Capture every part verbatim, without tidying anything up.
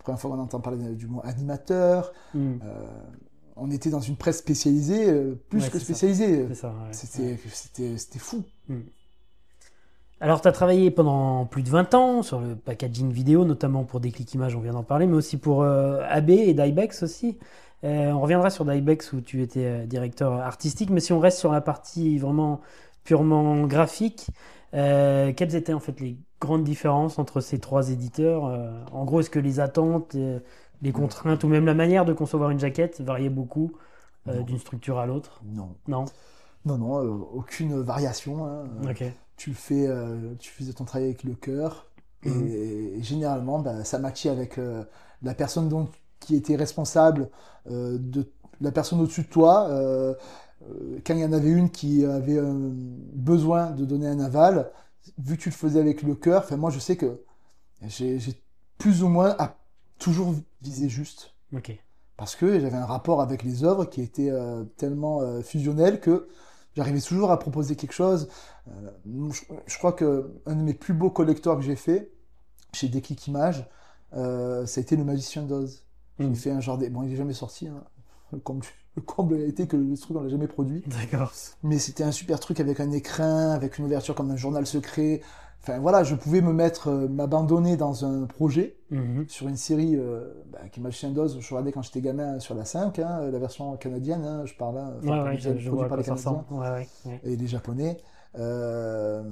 première fois qu'on entend parler du mot animateur. Mm. Euh, on était dans une presse spécialisée, euh, plus Ouais, que c'est spécialisée. C'est ça, ouais. C'était, Ouais. c'était, c'était fou. Mm. Alors, tu as travaillé pendant plus de vingt ans sur le packaging vidéo, notamment pour Déclic Images, on vient d'en parler, mais aussi pour euh, A B et Dybex aussi. Euh, on reviendra sur Dybex où tu étais euh, directeur artistique, mais si on reste sur la partie vraiment purement graphique, euh, quelles étaient en fait les grandes différences entre ces trois éditeurs? Euh, En gros, est-ce que les attentes, euh, les contraintes ou même la manière de concevoir une jaquette variaient beaucoup euh, Non. d'une structure à l'autre? Non. Non? Non, non, euh, aucune variation. Hein. Euh, Ok. Tu le fais, euh, tu faisais ton travail avec le cœur. Et, Mhm. et généralement, bah, ça matchait avec euh, la personne donc, qui était responsable euh, de la personne au-dessus de toi. Euh, euh, quand il y en avait une qui avait euh, besoin de donner un aval, vu que tu le faisais avec le cœur, enfin, moi je sais que j'ai j'ai plus ou moins à toujours visé juste. Ok. Parce que j'avais un rapport avec les œuvres qui était euh, tellement euh, fusionnel que j'arrivais toujours à proposer quelque chose. Euh, je, je crois que un de mes plus beaux collecteurs que j'ai fait chez Déclic Images, euh, ça a été le Magicien d'Oz. J'ai Mhm. fait un genre de... Bon, il n'est jamais sorti. Hein. Le comble, le comble a été que le truc, on l'a jamais produit. D'accord. Mais c'était un super truc avec un écrin, avec une ouverture comme un journal secret. Enfin voilà, je pouvais me mettre, euh, m'abandonner dans un projet Mhm. sur une série euh, bah, qui est Magicien d'Oz. Je regardais quand j'étais gamin sur la cinq, hein, la version canadienne, hein, je parle, hein, enfin, Ouais, ouais, produit, je, je produit vois à par quoi les ça ressemble. Canadiens Ouais, ouais, ouais. et les Japonais. Euh,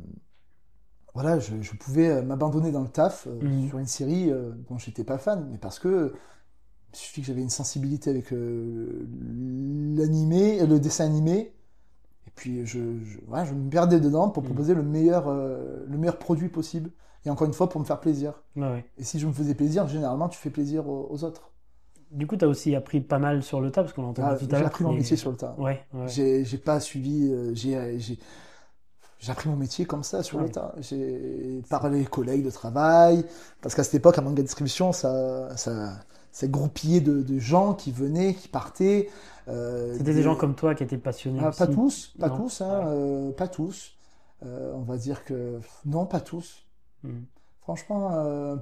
voilà, je, je pouvais m'abandonner dans le taf euh, Mhm. sur une série euh, dont j'étais pas fan, mais parce que il suffit que j'avais une sensibilité avec euh, l'animé, le dessin animé, et puis je, je, ouais, je me perdais dedans pour Mhm. proposer le meilleur, euh, le meilleur produit possible. Et encore une fois, pour me faire plaisir. Ouais, ouais. Et si je me faisais plaisir, généralement, tu fais plaisir aux, aux autres. Du coup, tu as aussi appris pas mal sur le tas, parce qu'on l'a entendu Ah, tout à j'ai l'heure. appris mon métier t'es- sur le tas. Ouais, ouais, J'ai j'ai pas suivi, euh, j'ai j'ai- j'ai appris mon métier comme ça, sur le ouais. tas. J'ai parlé aux collègues de travail, parce qu'à cette époque, à Manga Distribution, ça, ça, ça groupillait de, de gens qui venaient, qui partaient. euh, C'était des gens des... comme toi qui étaient passionnés Ah, pas aussi, tous, pas non? tous, hein, Ouais. euh, pas tous. Euh, on va dire que... Non, pas tous. Mhm. Franchement, euh,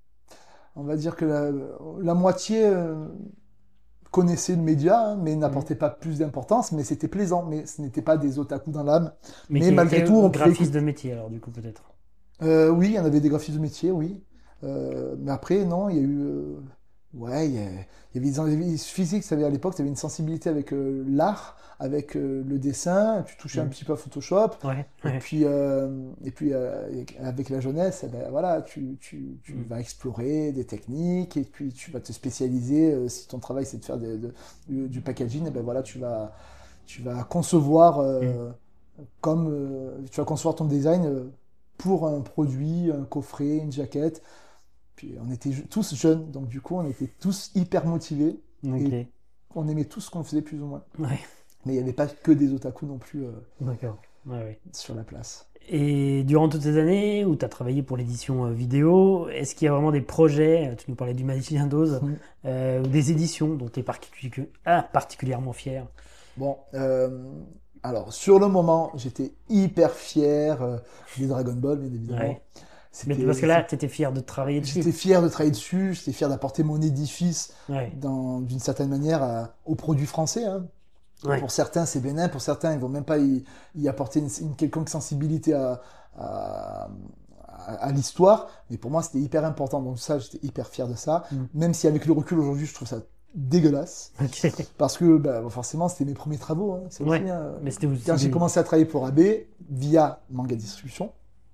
on va dire que la, la moitié euh, connaissait le média, hein, mais Mhm. n'apportait pas plus d'importance, mais c'était plaisant, mais ce n'était pas des otaku dans l'âme. Mais Mais qui malgré était tout, on pouvait graphiste écouter. de métier, alors, du coup, peut-être. Euh, oui, il y en avait des graphistes de métier, oui. Euh, mais après, non, il y a eu. euh, ouais, il y, a- il y avait des physiques, ça avait, à l'époque, tu avais une sensibilité avec euh, l'art, avec euh, le dessin, tu touchais un Mhm. petit peu à Photoshop, Ouais, et ouais. puis, euh, et puis euh, avec la jeunesse, eh ben, voilà, tu, tu, tu Mhm. vas explorer des techniques, et puis tu vas te spécialiser. euh, si ton travail c'est de faire des- de- du, du packaging, eh ben, voilà, tu vas, tu vas concevoir. Mhm. euh, comme euh, tu vas concevoir ton design euh, pour un produit, un coffret, une jaquette. Puis on était tous jeunes, donc du coup on était tous hyper motivés et Ok. on aimait tout ce qu'on faisait plus ou moins. Ouais, Mais il n'y avait pas que des otaku non plus euh, d'accord. Ouais, ouais. sur la place. Et durant toutes ces années où tu as travaillé pour l'édition euh, vidéo, est-ce qu'il y a vraiment des projets, euh, tu nous parlais du Magicien d'Oz, Mm. euh, ou des éditions dont tu es particu- ah, particulièrement fier? Bon, euh, alors sur le moment j'étais hyper fier euh, des Dragon Ball, bien Ouais. évidemment. Mais parce que C'était, là, c'est- tu étais fier de travailler dessus. J'étais fier de travailler dessus, j'étais fier d'apporter mon édifice Ouais, dans- d'une certaine manière à- aux produits français. Hein. ouais. Pour certains, c'est bénin. Pour certains, ils vont même pas y, y apporter une, une quelconque sensibilité à, à, à- à l'histoire. Mais pour moi, c'était hyper important. Donc ça, j'étais hyper fier de ça. Mm. Même si avec le recul aujourd'hui, je trouve ça dégueulasse. Ok. Parce que bah, forcément, c'était mes premiers travaux. Hein. C'est aussi, Ouais. hein. Mais c'était aussi Quand j'ai des... commencé à travailler pour A B, via Manga Distribution,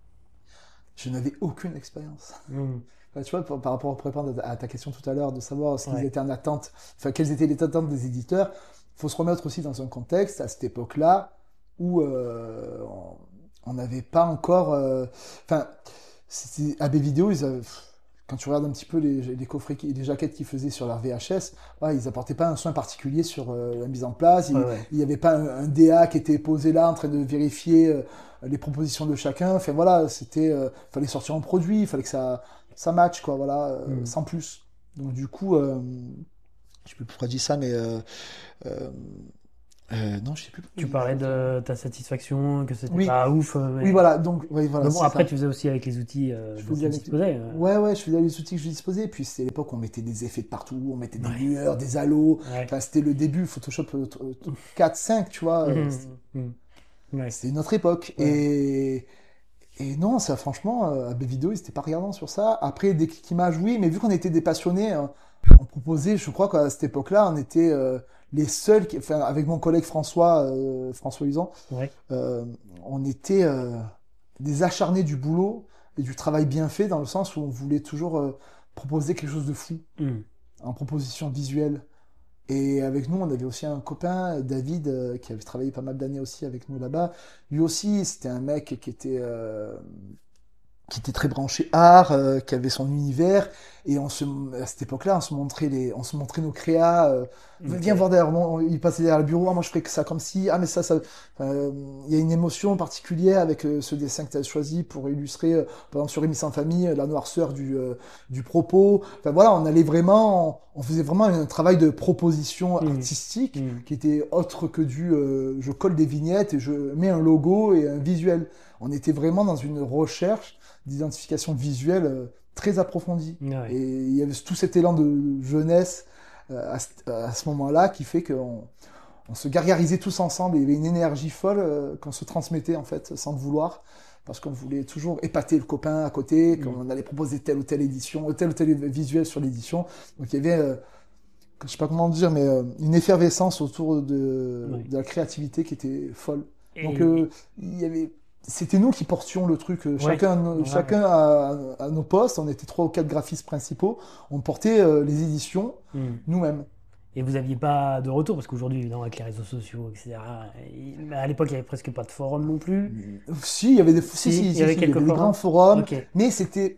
je n'avais aucune expérience. Mm. Enfin, tu vois, par, par rapport pour répondre à ta question tout à l'heure, de savoir ce qu'ils Ouais. étaient en attente, enfin, quelles étaient les attentes des éditeurs, il faut se remettre aussi dans un contexte, à cette époque-là, où euh, on n'avait pas encore... euh, Enfin, c'était- A B Vidéo, ils avaient- quand tu regardes un petit peu les, les coffrets, qui- les jaquettes qu'ils faisaient sur leur V H S, ouais, ils apportaient pas un soin particulier sur euh, la mise en place. Il Ouais, ouais. n'y avait pas un, un D A qui était posé là en train de vérifier euh, les propositions de chacun. Enfin voilà, c'était, euh, fallait sortir un produit, il fallait que ça, ça match, quoi, voilà, euh, Mm. sans plus. Donc du coup, euh, je sais plus pourquoi je dis ça, mais euh, euh, Euh, non, je sais plus. Tu parlais de ta satisfaction, que c'était Oui. pas ouf. euh, mais- Oui, voilà. Donc, oui, voilà. Mais bon, c'est après, ça. tu faisais aussi avec les outils euh, Je dont faisais tu avec- disposais. euh. Ouais, ouais, je faisais les outils que je disposais. Puis c'était l'époque où on mettait des effets de partout, on mettait des Ouais. lueurs, des halos. Ouais. Enfin, c'était le début, Photoshop euh, euh, quatre, cinq, tu vois. euh, Mhm, c'était- mhm. Ouais. C'était une autre époque. Ouais. Et, et non, ça, franchement, euh, à Vidéo, ils n'étaient pas regardants sur ça. Après, des clics images, oui, mais vu qu'on était des passionnés, hein, on proposait, je crois qu'à cette époque-là, on était euh, les seuls, qui, enfin, avec mon collègue François, euh, François Usan, Ouais. euh, on était euh, des acharnés du boulot et du travail bien fait, dans le sens où on voulait toujours euh, proposer quelque chose de fou Mhm. en proposition visuelle. Et avec nous, on avait aussi un copain, David, euh, qui avait travaillé pas mal d'années aussi avec nous là-bas. Lui aussi, c'était un mec qui était, euh, qui était très branché art, euh, qui avait son univers. Et on se, à cette époque-là, on se montrait les, on se montrait nos créas. Euh, Ok. Viens voir derrière moi. Il passait derrière le bureau. Ah, moi, je ferais que ça comme si. Ah, mais ça, ça. euh, Il y a une émotion particulière avec euh, ce dessin que tu as choisi pour illustrer, euh, par exemple, sur Rémi sans famille, euh, la noirceur du, euh, du propos. Enfin, voilà, on allait vraiment, on faisait vraiment un travail de proposition Mhm. artistique Mhm. qui était autre que du, euh, je colle des vignettes et je mets un logo et un visuel. On était vraiment dans une recherche d'identification visuelle euh, très approfondie. Ouais. Et il y avait tout cet élan de jeunesse euh, à, ce- à ce moment-là qui fait qu'on on se gargarisait tous ensemble. Il y avait une énergie folle euh, qu'on se transmettait en fait sans le vouloir. Parce qu'on voulait toujours épater le copain à côté, Mm. qu'on allait proposer telle ou telle édition, tel ou tel visuel sur l'édition. Donc il y avait, euh, je sais pas comment dire, mais euh, une effervescence autour de, Ouais. de la créativité qui était folle. Et- Donc euh, il y avait, c'était nous qui portions le truc, euh, Ouais. chacun, à nos- Ouais, chacun À, à nos postes. On était trois ou quatre graphistes principaux. On portait euh, les éditions Mhm. nous-mêmes. Et vous n'aviez pas de retour, parce qu'aujourd'hui, évidemment, avec les réseaux sociaux, et cetera, et- mais à l'époque, il n'y avait presque pas de forum non plus. Si, il y avait des, si, Si, si, il y si, avait si, quelques des forums. grands forums, Ok. mais c'était.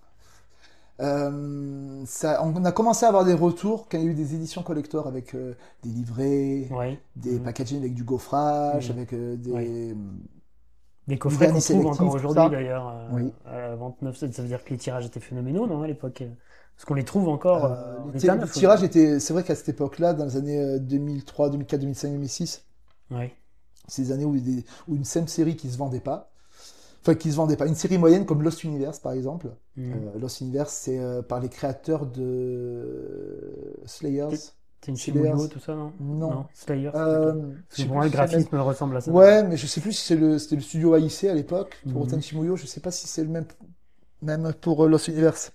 euh, ça, on a commencé à avoir des retours quand il y a eu des éditions collector avec euh, des livrets, Ouais. des Mhm. packaging avec du gaufrage, Mhm. avec euh, des. Ouais. Des coffrets qu'on vernis trouve sélectifs, encore tout aujourd'hui, ça. d'ailleurs, euh, Oui. à la vingt-neuf, ça veut dire que les tirages étaient phénoménaux, non, à l'époque? Parce qu'on les trouve encore Euh, euh, en les, état ti- neuf, les tirages étaient. C'est vrai qu'à cette époque-là, dans les années euh, deux mille trois, deux mille quatre, deux mille cinq, deux mille six, Ouais. c'est des années où, des- où une simple série qui se vendait pas. Enfin, qui se vendait pas. Une série moyenne comme Lost Universe, par exemple. Mhm. Euh, Lost Universe, c'est euh, par les créateurs de Slayers. C'est une Slayers. Chimuyo, tout ça, non? Non. Slayer. Euh, ok. je Parce sais que pour moi, le plus si c'est graphisme ressemble à ça. même- Ouais, mais je sais plus si c'est le, c'était le studio A I C à l'époque pour Mhm. Oten Shimuyo. Je sais pas si c'est le même, même pour euh, Lost Universe.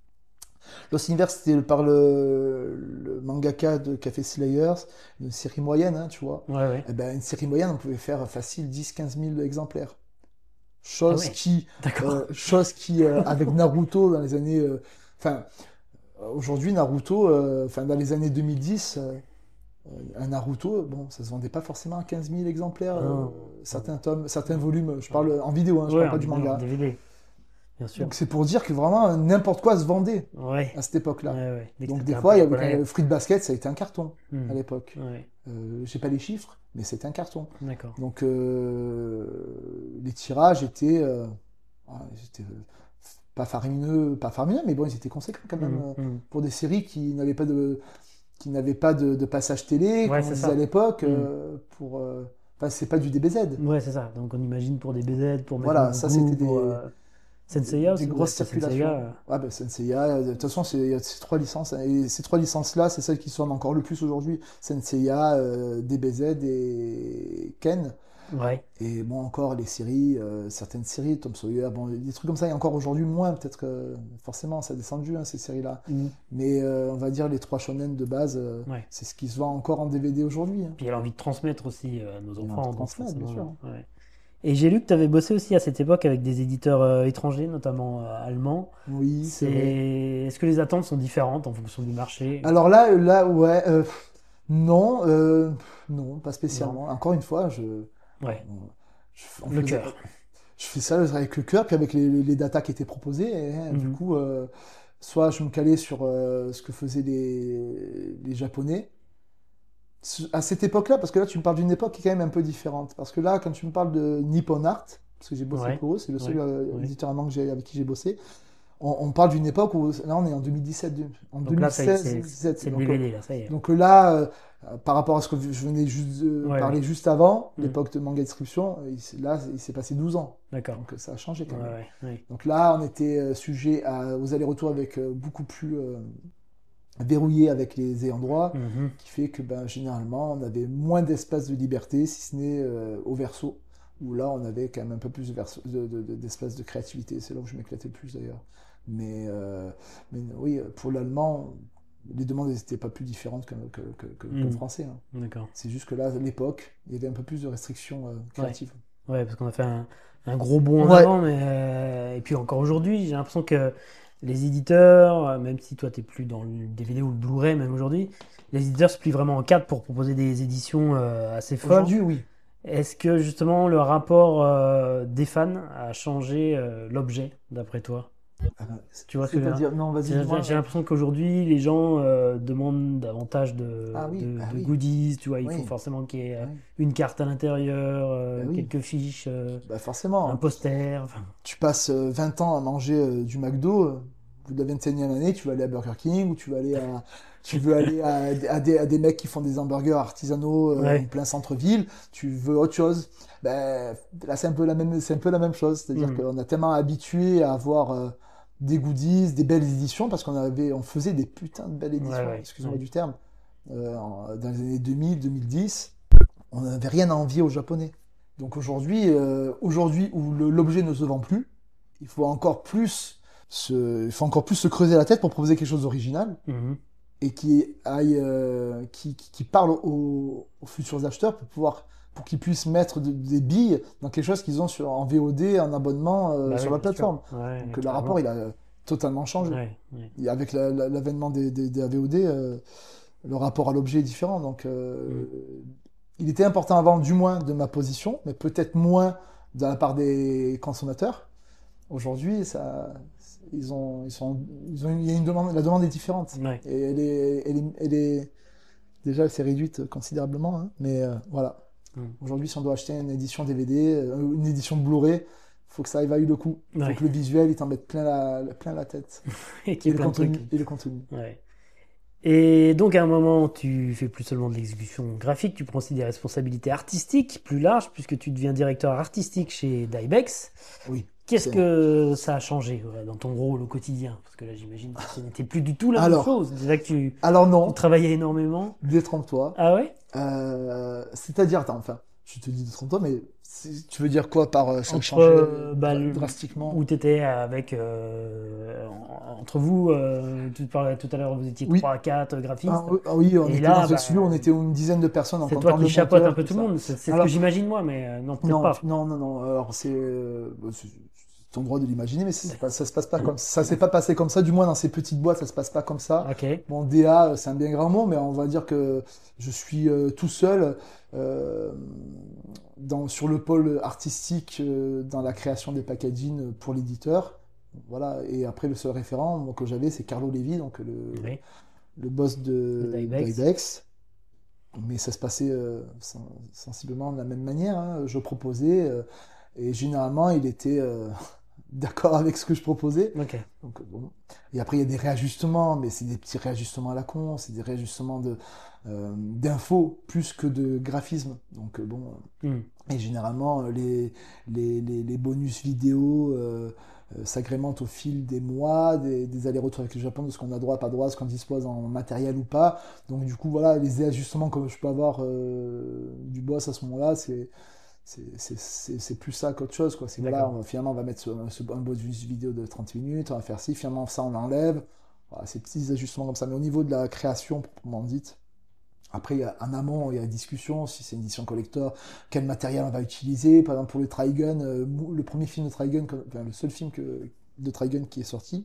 Lost Universe, c'était par le, le mangaka de Café Slayers, une série moyenne, hein, tu vois. Ouais, ouais. Eh ben, une série moyenne, on pouvait faire facile dix quinze mille exemplaires. Chose Ah ouais. qui, D'accord. euh, chose qui euh, avec Naruto dans les années. euh, Enfin, aujourd'hui, Naruto, euh, enfin, dans les années deux mille dix, euh, un Naruto, bon, ça se vendait pas forcément à quinze mille exemplaires. Ah euh, non. certains tomes, certains volumes, je parle en vidéo, hein, je Ouais, parle pas en du vidéo, manga. en D V D. Bien sûr. Donc c'est pour dire que vraiment n'importe quoi se vendait Ouais. à cette époque-là. Ouais, ouais. Dès que Donc c'était des un fois, il y peu avait collé. le Fruit Basket, ça a été un carton Hmm. à l'époque. Ouais, Euh, j'ai pas les chiffres, mais c'était un carton. d'accord. Donc euh, les tirages étaient, euh, ouais, ils étaient, euh, pas faramineux, pas faramineux, mais bon, ils étaient conséquents quand même Hmm, euh, hmm. pour des séries qui n'avaient pas de, qui n'avaient pas de, de passage télé, Ouais, comme on c'est disait ça. à l'époque. Mm. euh, pour, euh, enfin, c'est pas du D B Z. Ouais, c'est ça. Donc on imagine pour des B Z, pour mettre Voilà, le ça, goût, c'était pour, des- euh, Senseiya aussi, des ouais, grosses c'est Senseiya, circulations. euh, Ouais, ben Senseiya, euh, de toute façon, c'est- il y a ces trois licences. Et ces trois licences-là, c'est celles qui se vendent encore le plus aujourd'hui. Senseiya, euh, D B Z et Ken. Ouais. Et bon, encore les séries, euh, certaines séries, Tom Sawyer, bon, des trucs comme ça, il y a encore aujourd'hui moins, peut-être que forcément ça a descendu, hein, ces séries-là. Mm. Mais euh, on va dire les trois shonen de base, euh, Ouais. c'est ce qui se vend encore en D V D aujourd'hui. hein. Puis elle a envie de transmettre aussi euh, à nos Il a envie enfants. de donc transmettre, bien forcément, ouais. Et j'ai lu que tu avais bossé aussi à cette époque avec des éditeurs euh, étrangers, notamment euh, allemands. Oui, c'est vrai. Et est-ce que les attentes sont différentes en fonction du marché? Alors là, euh, là, ouais, euh, non, euh, non, pas spécialement. Encore une fois, je, Ouais, je, on le faisait- cœur. je fais ça avec le cœur, puis avec les, les, les datas qui étaient proposées. Et, hein, Du Mhm. coup, euh, soit je me calais sur euh, ce que faisaient les, les Japonais. Ce- À cette époque-là, parce que là, tu me parles d'une époque qui est quand même un peu différente. Parce que là, quand tu me parles de Nippon Art, parce que j'ai bossé Ouais, pour eux, c'est le seul ouais, euh, ouais. éditeur allemand que j'ai- avec qui j'ai bossé, on, on parle d'une époque où, là, on est en deux mille dix-sept. En Donc là, ça y est, deux mille seize, c'est- deux mille dix-sept. c'est le Donc, D V D, là, ça y est. donc là, euh, par rapport à ce que je venais juste de Ouais, parler ouais. juste avant, Mm. l'époque de manga distribution, euh, il s'est- là, il s'est passé douze ans. D'accord. Donc euh, ça a changé quand Ouais, même. ouais, ouais. Donc là, on était euh, sujet à, aux allers-retours avec euh, beaucoup plus euh, verrouillé avec les ayants droit, Mhm. qui fait que ben, généralement, on avait moins d'espace de liberté, si ce n'est euh, au verso, où là, on avait quand même un peu plus de verso- de- de- de- d'espace de créativité. C'est là où je m'éclatais le plus d'ailleurs. Mais, euh, mais oui, pour l'allemand, les demandes n'étaient pas plus différentes que, que, que, que- que le Mm. français, hein. D'accord. C'est juste que là, à l'époque, il y avait un peu plus de restrictions euh, créatives. Ouais, parce qu'on a fait un, un gros bond en Ouais. avant, mais euh, et puis encore aujourd'hui, j'ai l'impression que les éditeurs, euh, même si toi t'es plus dans le D V D ou le Blu-ray, même aujourd'hui, les éditeurs se plient vraiment en quatre pour proposer des éditions euh, assez folles. Aujourd'hui, oui. Est-ce que justement le rapport euh, des fans a changé euh, l'objet, d'après toi? Euh, Tu vois ce que je veux dire? C'est-à-dire, non, vas-y, J'ai dis-moi. j'ai l'impression qu'aujourd'hui, les gens euh, demandent davantage de, Ah oui, de, bah de oui. goodies, tu vois, il Oui. faut forcément qu'il y ait euh, Oui. une carte à l'intérieur, euh, Bah oui. quelques fiches, euh, Bah forcément, un hein. poster, enfin, Tu passes euh, vingt ans à manger euh, du McDo, euh, au bout de la vingt et unième année, tu vas aller à Burger King ou tu vas aller à, tu veux aller à, à des, à des mecs qui font des hamburgers artisanaux euh, Ouais. en plein centre-ville, tu veux autre chose. Ben, là, c'est un peu la même, c'est un peu la même chose. C'est-à-dire Mm. qu'on a tellement habitué à avoir euh, des goodies, des belles éditions, parce qu'on avait, on faisait des putains de belles éditions, Ouais, ouais, excusez-moi ouais. du terme, euh, en- dans les années deux mille, deux mille dix, on n'avait rien à envier aux Japonais. Donc aujourd'hui, euh, aujourd'hui où le- l'objet ne se vend plus, il faut encore plus se, il faut encore plus se creuser la tête pour proposer quelque chose d'original Mhm. et qui aille, euh, qui, qui, qui parle aux, aux futurs acheteurs pour pouvoir, pour qu'ils puissent mettre de- des billes dans quelque chose qu'ils ont sur, en V O D, en abonnement euh, Bah sur oui, la bien sûr. plateforme. Ouais, Donc ouais, le carrément. rapport, il a totalement changé. Ouais, ouais. Et avec la- la- l'avènement des, des, des V O D, euh, le rapport à l'objet est différent. Donc, euh, il était important avant, du moins, de ma position, mais peut-être moins de la part des consommateurs. Aujourd'hui, ça, ils ont, ils sont, ils ont, il y a une demande, la demande est différente. Ouais. Et elle est, elle est, elle est- déjà, elle s'est réduite considérablement, hein, mais euh, voilà. Mm. Aujourd'hui, si on doit acheter une édition D V D, euh, une édition Blu-ray, faut que ça évalue le coût. Il faut Ouais. que le visuel, il t'en mette plein la, plein la tête. Et qu'il y Et ait le plein de contenu. trucs. Et le contenu. Ouais. Et donc à un moment, tu fais plus seulement de l'exécution graphique, tu prends aussi des responsabilités artistiques plus larges, puisque tu deviens directeur artistique chez Dybex. Oui. Qu'est-ce c'est- que ça a changé ouais, dans ton rôle au quotidien? Parce que là, j'imagine que ce n'était plus du tout la Alors. même chose. Déjà que tu, Alors tu non, travaillais énormément. détrompe-toi. Ah ouais? Euh, c'est-à-dire, attends, enfin, je te dis détrompe-toi, mais c'est- tu veux dire quoi par euh, ça a Entre, changé euh, bah, dra- le- drastiquement? Où tu étais avec. euh, en- entre vous, euh, tu parlais tout à l'heure, vous étiez Oui. trois à quatre graphistes. Ah, oui, ah oui, on Et était là, dans ce bah, studio, on était une dizaine de personnes en C'est comptant toi qui le chapeautes monteur, un peu tout tout le ça. monde. C'est c'est ce Alors- que j'imagine moi, mais euh, non, peut-être Non, pas. non, non, non. Alors c'est euh, bah, c'est- c'est ton droit de l'imaginer, mais c'est pas- ça se passe pas comme ça. S'est pas passé comme ça. Du moins dans ces petites boîtes, ça se passe pas comme ça. Ok. Bon, D A, c'est un bien grand mot, mais on va dire que je suis euh, tout seul euh, dans, sur le pôle artistique euh, dans la création des packaging pour l'éditeur. Voilà. Et après, le seul référent moi, que j'avais, c'est Carlo Levi, donc le, Oui. le boss de De Dybex. Dybex. Mais ça se passait euh, sen- sensiblement de la même manière, hein. Je proposais euh, et généralement il était euh, d'accord avec ce que je proposais. Ok. Donc, euh, bon. Et après il y a des réajustements, mais c'est des petits réajustements à la con, c'est des réajustements de euh, d'infos plus que de graphisme. Donc euh, bon. Hmm. Et généralement, euh, les, les, les, les bonus vidéo euh, euh, s'agrémentent au fil des mois, des, des allers-retours avec le Japon, de ce qu'on a droit, pas droit, ce qu'on dispose en matériel ou pas. Donc du coup, voilà, les ajustements que je peux avoir euh, du boss à ce moment-là, c'est c'est c'est- c'est- c'est plus ça qu'autre chose, quoi. C'est voilà, D'accord. on va- finalement, on va mettre ce, ce- un bonus vidéo de trente minutes, on va faire ci, finalement, ça, on l'enlève. Voilà, ces petits ajustements comme ça. Mais au niveau de la création, proprement dite, après, il y a, en amont, il y a la discussion, si c'est une édition collector, quel matériel on va utiliser. Par exemple, pour le Trigun, euh, Mou- le premier film de Trigun, que- enfin, le seul film que, de Trigun qui est sorti,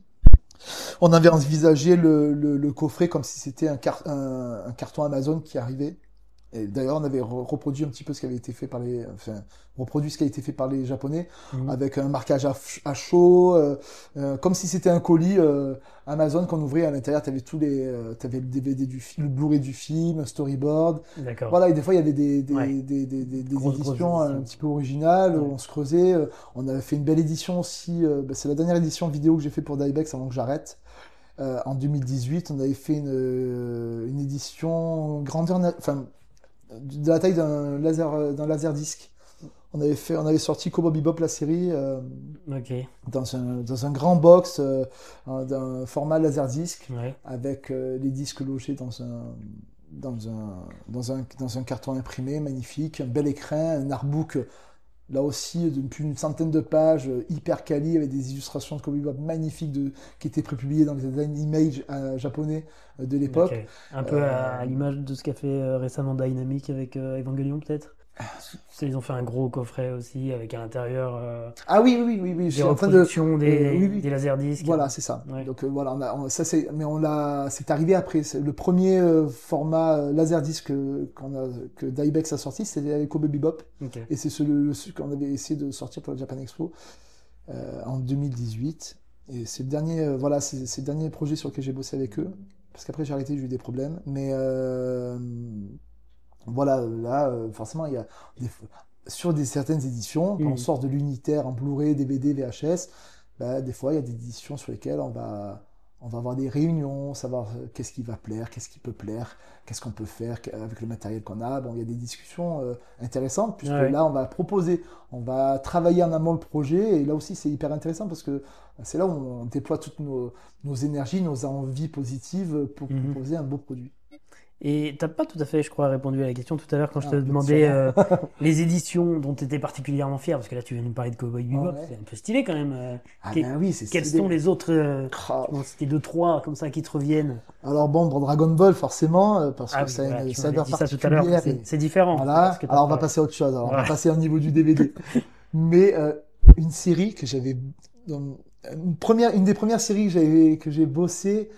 on avait envisagé le, le, le coffret comme si c'était un, car- un, un carton Amazon qui arrivait. Et d'ailleurs, on avait re- reproduit un petit peu ce qui avait été fait par les, enfin, reproduit ce qui a été fait par les Japonais, Mhm. avec un marquage à, ch- à chaud, euh, euh, comme si c'était un colis euh, Amazon qu'on ouvrait à l'intérieur. T'avais tous les, euh, t'avais le D V D du film, le Blu-ray du film, un storyboard. D'accord. Voilà, et des fois il y avait des, des, Ouais. des, des, des- des Grosse, grosse éditions un édition. petit peu originales, où Ouais. on se creusait. euh, On avait fait une belle édition aussi. euh, bah, c'est la dernière édition vidéo que j'ai fait pour Dybex avant que j'arrête. Euh, en deux mille dix-huit, on avait fait une, euh, une édition grandeur, na- enfin, de la taille d'un laser, d'un laser disque. On avait fait, on avait sorti Cowboy Bebop la série euh, Ok. dans un, dans un grand box euh, un- d'un format laser disque Ouais. avec euh, les disques logés dans un, dans un, dans un, dans un carton imprimé magnifique, un bel écran, un artbook là aussi de plus d'une centaine de pages, euh, hyper quali, avec des illustrations de Cowboy Bebop magnifiques de, qui étaient prépubliées dans les design image euh, japonais euh, de l'époque. Ok. Un peu à, Euh, à l'image de ce qu'a fait euh, récemment Dynamic avec euh, Evangelion, peut-être. C'est- Ils ont fait un gros coffret aussi avec à l'intérieur euh, Ah oui, oui, oui, oui, je des suis en train de... reproductions des, euh, oui, oui. des laserdiscs. Voilà, c'est ça. Ouais. Donc euh, voilà, on a, on- ça c'est, mais on l'a, c'est arrivé après. C'est le premier euh, format euh, laserdisc euh, qu'on a, que Dybex a sorti, c'était avec Cowboy Bebop, Ok. et c'est ce, le- ce qu'on avait essayé de sortir pour la Japan Expo euh, en deux mille dix-huit. Et c'est le dernier, euh, voilà, c'est, c'est le dernier projet sur lequel j'ai bossé avec eux, parce qu'après j'ai arrêté, j'ai eu des problèmes. Mais euh, voilà, là, euh, forcément, il y a des, sur des certaines éditions, quand Mhm. on sort de l'unitaire en Blu-ray, D V D, V H S, bah, des fois, il y a des éditions sur lesquelles on va, on va avoir des réunions, savoir euh, qu'est-ce qui va plaire, qu'est-ce qui peut plaire, qu'est-ce qu'on peut faire qu- avec le matériel qu'on a. Bon, il y a des discussions euh, intéressantes, puisque Ouais. là, on va proposer, on va travailler en amont le projet, et là aussi, c'est hyper intéressant, parce que c'est là où on déploie toutes nos, nos énergies, nos envies positives pour Mhm. proposer un beau produit. Et t'as pas tout à fait, je crois, répondu à la question tout à l'heure quand je Ah, te peut-être demandais euh, sûrement. les éditions dont tu étais particulièrement fier, parce que là tu viens de nous parler de Cowboy Bebop, Ouais. c'est un peu stylé quand même. euh, Ah que- ben oui, c'est Quels stylé. sont les autres, euh, Ah, tu m'en citais deux, trois comme ça qui te reviennent? alors bon, pour Dragon Ball, forcément, euh, parce Ah que oui, ça a voilà, une tu m'avais saveur dit ça tout à l'heure, particulière. c'est et- c'est différent. Voilà. parce que t'as Alors on va pas- passer à autre chose. Alors on va Ouais. passer au niveau du D V D. Mais euh, une série que j'avais, dans- une première, une des premières séries que j'avais, que j'ai bossé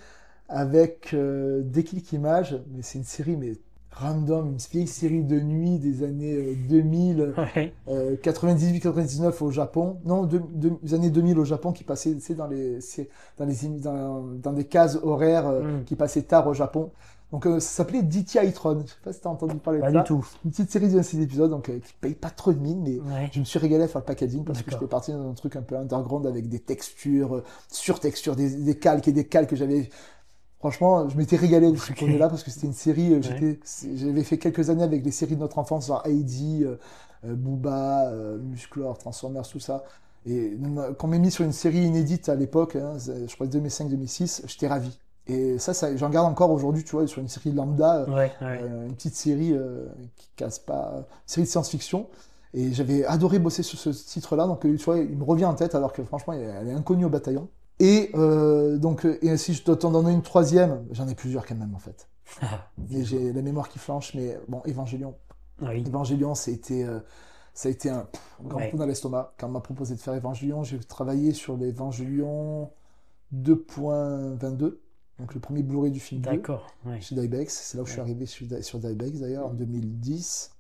avec euh, Déclic Images, mais c'est une série mais random, une vieille série de nuit des années euh, deux mille, Ouais. euh, quatre-vingt-dix-huit quatre-vingt-dix-neuf au Japon. Non, deux- deux- des années deux mille au Japon qui passait, tu sais, dans les, c'est- dans les, émi- dans, dans des cases horaires euh, Mm. qui passaient tard au Japon. Donc euh, ça s'appelait D T Itron. Je sais pas si t'as entendu parler Pas de ça. du tout. Une petite série de six épisodes, donc euh, qui paye pas trop de mine, mais Ouais. je me suis régalé à faire le packaging parce que D'accord. j'étais parti dans un truc un peu underground avec des textures, euh, surtextures, des, des calques et des calques que j'avais. Franchement, je m'étais régalé de ce Ok. projet-là parce que c'était une série. euh, Ouais. j'étais, c'est- j'avais fait quelques années avec les séries de notre enfance, genre Heidi, euh, euh, Booba, euh, Musclor, Transformers, tout ça. Et euh, quand on m'a mis sur une série inédite à l'époque, hein, c'est- je crois deux mille cinq deux mille six, j'étais ravi. Et ça, ça j'en garde encore aujourd'hui, tu vois, sur une série lambda. euh, Ouais, ouais. euh, une petite série euh, qui casse pas, une série de science-fiction. Et j'avais adoré bosser sur ce titre-là, donc euh, tu vois, il me revient en tête alors que franchement, elle est inconnue au bataillon. Et euh, donc, euh, et si je dois t'en donner une troisième, j'en ai plusieurs quand même en fait. Mais j'ai la mémoire qui flanche, mais bon, Evangelion. Ah oui. Evangelion, ça a été, euh, ça a été un, pff, un grand Ouais. coup dans l'estomac. Quand on m'a proposé de faire Evangelion, j'ai travaillé sur l'Evangelion deux point vingt-deux, donc le premier Blu-ray du film deux. D'accord. Ouais. Chez Dybex, c'est là où je suis Ouais. arrivé sur, Dy- sur Dybex d'ailleurs, en deux mille dix.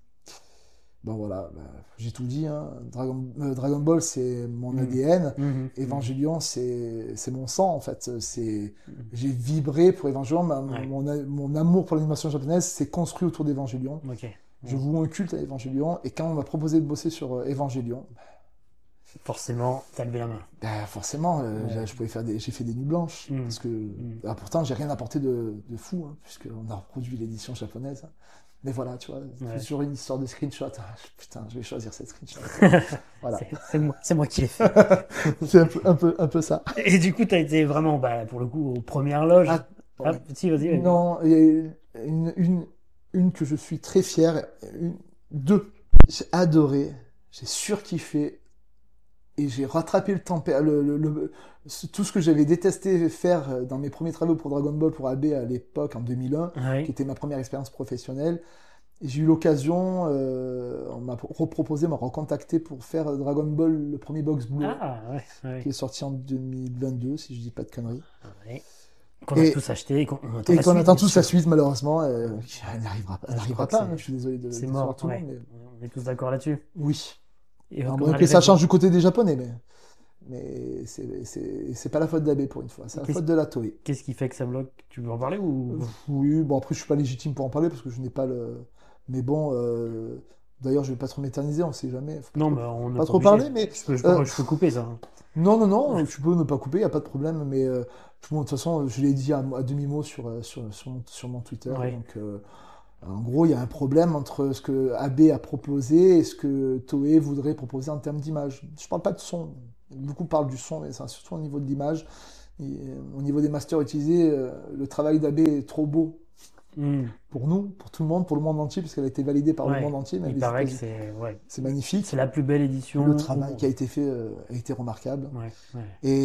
Bon voilà, bah, j'ai tout dit, hein. Dragon, euh, Dragon Ball c'est mon Mm. A D N, Mhm. Evangelion c'est c'est mon sang en fait. C'est, Mhm. j'ai vibré pour Evangelion, ma- Ouais. mon, a- mon amour pour l'animation japonaise s'est construit autour d'Evangelion. Ok. Je voue un culte à Evangelion, et quand on m'a proposé de bosser sur euh, Evangelion, Forcément, t'as levé la main. bah, forcément, euh, Ouais. j'ai- je pouvais faire des, j'ai fait des nuits blanches, Mm. parce que Mm. ah, pourtant j'ai rien apporté de, de fou, hein, puisqu'on a reproduit l'édition japonaise. hein. Mais voilà, tu vois, c'est Ouais. toujours une histoire de screenshot. Ah, putain, je vais choisir cette screenshot. Voilà. C'est- C'est moi, c'est moi qui l'ai fait. C'est un peu, un peu, un peu ça. Et du coup, t'as été vraiment, bah, pour le coup, aux premières loges. Ah, Ah, si, vas-y. vas-y. Non, il y a une, une, une que je suis très fier, une, deux. J'ai adoré, j'ai surkiffé, et j'ai rattrapé le temps, per- le, le- le- ce- tout ce que j'avais détesté faire dans mes premiers travaux pour Dragon Ball pour A B à l'époque, en deux mille un, qui Ouais. était ma première expérience professionnelle. Et j'ai eu l'occasion, euh, on m'a reproposé, m'a recontacté pour faire Dragon Ball, le premier box Blu-ray, Ah, ouais. Ouais. qui est sorti en deux mille vingt-deux, si je dis pas de conneries. Ouais. Qu'on a Et- tous acheté et qu'on on attend Et la qu'on suite, attend bien tous sûr. la suite, malheureusement. euh, elle n'arrivera pas, elle Je n'arrivera crois pas. que hein, je suis désolé de C'est décevoir mort, tout le ouais. monde. Mais... On est tous d'accord là-dessus. Oui. Et À on moins que arrive ça à- change du côté des Japonais, mais, mais c'est- c'est c'est pas la faute d'A B pour une fois, c'est la Qu'est-ce- faute de la Toei. Qu'est-ce qui fait que ça bloque? Tu veux en parler ou... Euh, Oui, bon après je suis pas légitime pour en parler parce que je n'ai pas le. Mais bon, euh, d'ailleurs je vais pas trop m'éterniser, on sait jamais. Faut pas Non, trop- mais on n'est pas trop obligé. parler, mais, Je peux, je euh, peux- je peux couper ça. hein. Non, non, non, tu peux ne pas couper, il n'y a pas de problème, mais euh, bon, de toute façon, je l'ai dit à, à demi-mot sur, euh, sur, sur, mon, sur mon Twitter. Ouais. Donc, euh, en gros, il y a un problème entre ce que A B a proposé et ce que Toei voudrait proposer en termes d'image. Je ne parle pas de son, beaucoup parlent du son, mais c'est surtout au niveau de l'image. Et, euh, Au niveau des masters utilisés, euh, le travail d'A B est trop beau Hmm. pour nous, pour tout le monde, pour le monde entier, puisqu'elle a été validée par Ouais. le monde entier. Même Il les paraît que États-Unis. c'est ouais. C'est magnifique. C'est la plus belle édition. Le travail au qui a été fait euh, a été remarquable. Ouais, ouais.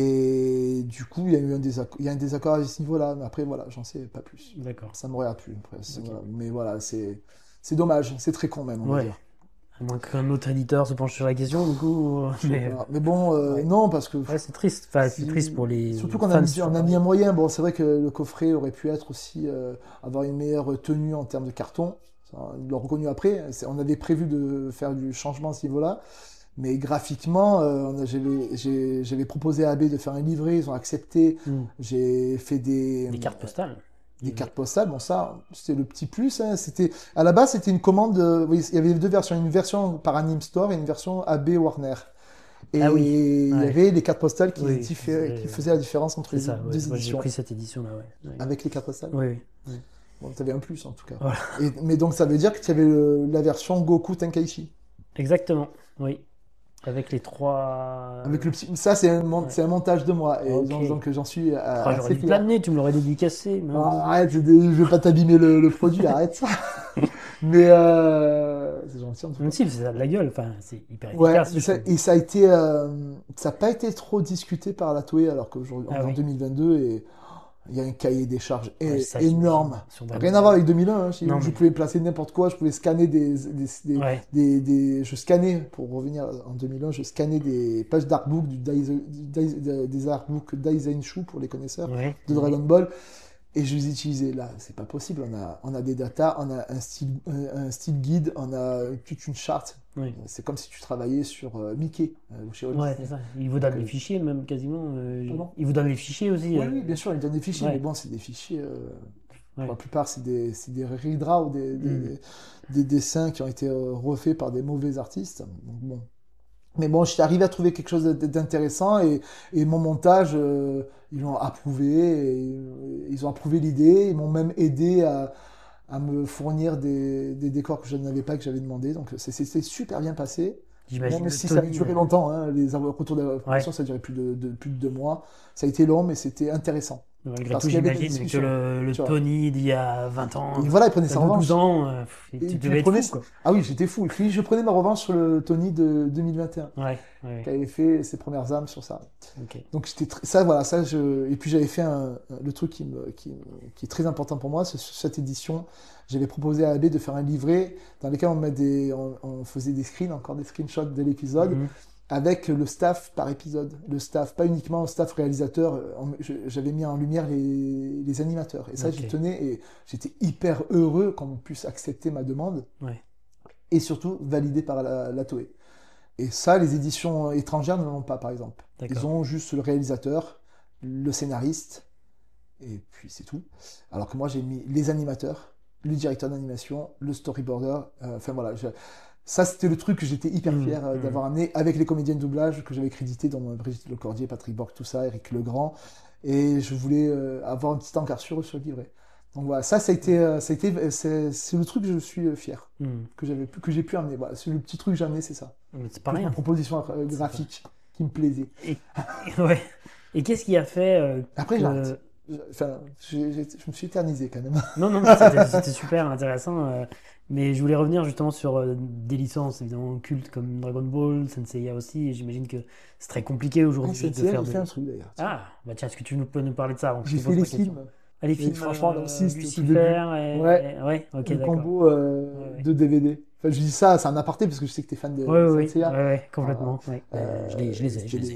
Et du coup, il y a eu un désaccord, il y a un désaccord à ce niveau-là. Mais après, voilà, j'en sais pas plus. D'accord. Ça m'aurait plu. Après, c'est- Ok. voilà. Mais voilà, c'est c'est dommage. C'est très con même. On va Ouais. dire. À moins qu'un autre éditeur se penche sur la question, du coup. euh, Je sais Mais, pas. Mais bon, euh, ouais. non, parce que ouais, c'est triste. Enfin, c'est si- triste pour les. surtout qu'on a, fans, mis- sur- on a mis un moyen. Bon, c'est vrai que le coffret aurait pu être aussi euh, avoir une meilleure tenue en termes de carton. Ça, ils l'ont reconnu après. C'est- On avait prévu de faire du changement à ce niveau-là. Mais graphiquement, euh, on a- j'avais j'ai- j'avais proposé à A B de faire un livret, ils ont accepté. Hmm. J'ai fait des, Des cartes postales. des cartes postales. Bon, ça, c'était le petit plus. hein. C'était, à la base, c'était une commande. euh, oui, il y avait deux versions, une version par Anime Store et une version A B Warner. Et Ah oui. il y Ouais. avait les cartes postales qui, Oui, diffé- c'est- qui faisaient la différence entre C'est les ça. deux Ouais. Moi, j'ai éditions. pris cette édition-là, ouais. Ouais. Avec les cartes postales. Oui, oui. Bon, t'avais un plus en tout cas. Voilà. Et- mais donc, ça veut dire que tu avais le- la version Goku Tenkaichi. Exactement. Oui. Avec les trois. Avec le petit... Ça, c'est un, mon- Ouais. c'est un montage de moi. Et Ok. donc, donc, j'en suis à, Ah, j'aurais assez dû te fier. l'amener, tu me l'aurais dédicacé. mais- Ah, arrête, je vais pas t'abîmer le, le produit, arrête ça. Mais euh, c'est gentil en tout cas. Même si, c'est ça de la gueule. Enfin, c'est hyper Ouais, efficace. mais je ça, trouve. et ça a été, euh, ça n'a pas été trop discuté par la Toei alors qu'aujourd'hui on Ah est en oui. deux mille vingt-deux et oh, il y a un cahier des charges é- Ouais, ça, énorme. j'imagine, sur Dragon Rien à Ball. voir avec deux mille un. Hein. Je, Non, je mais- pouvais placer n'importe quoi, je pouvais scanner des, des, des, Ouais. des, des- je scannais pour revenir en deux mille un, je scannais des pages d'artbook du Daize- du Daize- des artbooks Daizenshu pour les connaisseurs Ouais. de Dragon Ball. Et je les utilisais là, c'est pas possible. On a, on a des datas, on a un style, un, un style guide, on a toute une charte. Oui. C'est comme si tu travaillais sur euh, Mickey euh, chez Walt Ouais, Disney. c'est ça. Il vous donne Donc, les euh, fichiers, même quasiment. euh, Pardon il vous donne les fichiers aussi. Oui, euh, oui, bien sûr, il donne des fichiers, Ouais. mais bon, c'est des fichiers. euh, Ouais. Pour la plupart, c'est des, c'est des redraws, des, des, Mm. des dessins qui ont été euh, refaits par des mauvais artistes. Donc, bon. Mais bon, j'étais arrivé à trouver quelque chose d- d'intéressant et, et mon montage, euh, ils l'ont approuvé, et, euh, ils ont approuvé l'idée, ils m'ont même aidé à, à me fournir des, des décors que je n'avais pas, que j'avais demandé. Donc c'est c'est- c'est super bien passé. J'imagine. Même le si ça a Tony, duré euh, longtemps, hein, les retours de la Ouais. formation, ça a duré plus de, de- plus de deux mois. Ça a été long, mais c'était intéressant. Malgré parce tout, qu'il y avait des j'imagine que discussions, le, le tu vois. Tony d'il y a vingt ans, Et voilà, il prenait de sa revanche. douze ans, euh, Et tu puis devais il être prenait- fou, quoi. Ah oui, j'étais fou. Et puis je prenais ma revanche sur le Tony de deux mille vingt et un, Ouais, ouais, qui avait fait ses premières âmes sur ça. ok. Donc j'étais tr- ça, voilà, ça je. Et puis j'avais fait un, le truc qui me, qui, me- qui est très important pour moi, c'est sur cette édition. J'avais proposé à A B de faire un livret dans lequel on met des, on, on faisait des screens, encore des screenshots de l'épisode. Mhm. Avec le staff par épisode. Le staff, pas uniquement le staff réalisateur, euh, on- je- j'avais mis en lumière les, les animateurs. Et ça, Ok. j'y tenais et j'étais hyper heureux qu'on puisse accepter ma demande Ouais. et surtout validé par la, la Toei. Et ça, les éditions étrangères ne l'ont pas, par exemple. Ils D'accord. ont juste le réalisateur, le scénariste, et puis c'est tout. Alors que moi, j'ai mis les animateurs, le directeur d'animation, le storyboarder, euh, enfin voilà. je- Ça, c'était le truc que j'étais hyper Mmh, fier euh, mmh. d'avoir amené avec les comédiens de doublage que j'avais crédités, dont euh, Brigitte Lecordier, Patrick Borg, tout ça, Eric Legrand. Et je voulais euh, avoir un petit encart sur eux sur le livret. Donc voilà, ça, ça a été, euh, ça a été, c'est, c'est le truc que je suis euh, fier, Mhm. que j'avais, pu- que j'ai pu amener. Voilà, c'est le petit truc que j'ai amené, c'est ça. Mais c'est pas Plus rien. ma proposition euh, graphique qui me plaisait. Et, ouais. Et qu'est-ce qui a fait euh, Après, que- j'arrête. Je- Enfin, j'ai- j'ai- je me suis éternisé quand même. Non, non, mais c'était c'était super intéressant. euh, mais je voulais revenir justement sur euh, des licences évidemment cultes comme Dragon Ball, Senseiya aussi. Et j'imagine que c'est très compliqué Ah, aujourd'hui c'est de c'est- faire j'ai fait un des... truc d'ailleurs. Ah, bah tiens, est-ce que tu nous peux nous parler de ça avant que je J'ai te fait pose les ma question? films, Ah, les Et films, franchement, euh, dans le six, c'était au tout Lucifer, et... Ouais. et- ouais, ok, le d'accord. combo euh, Ouais, ouais. de D V D. Enfin, je dis ça, c'est un aparté parce que je sais que tu es fan de Ouais, ouais, Senseiya. ouais, ouais, complètement. ouais. Euh, Euh, je les, je les ai, je c'était les ai. des-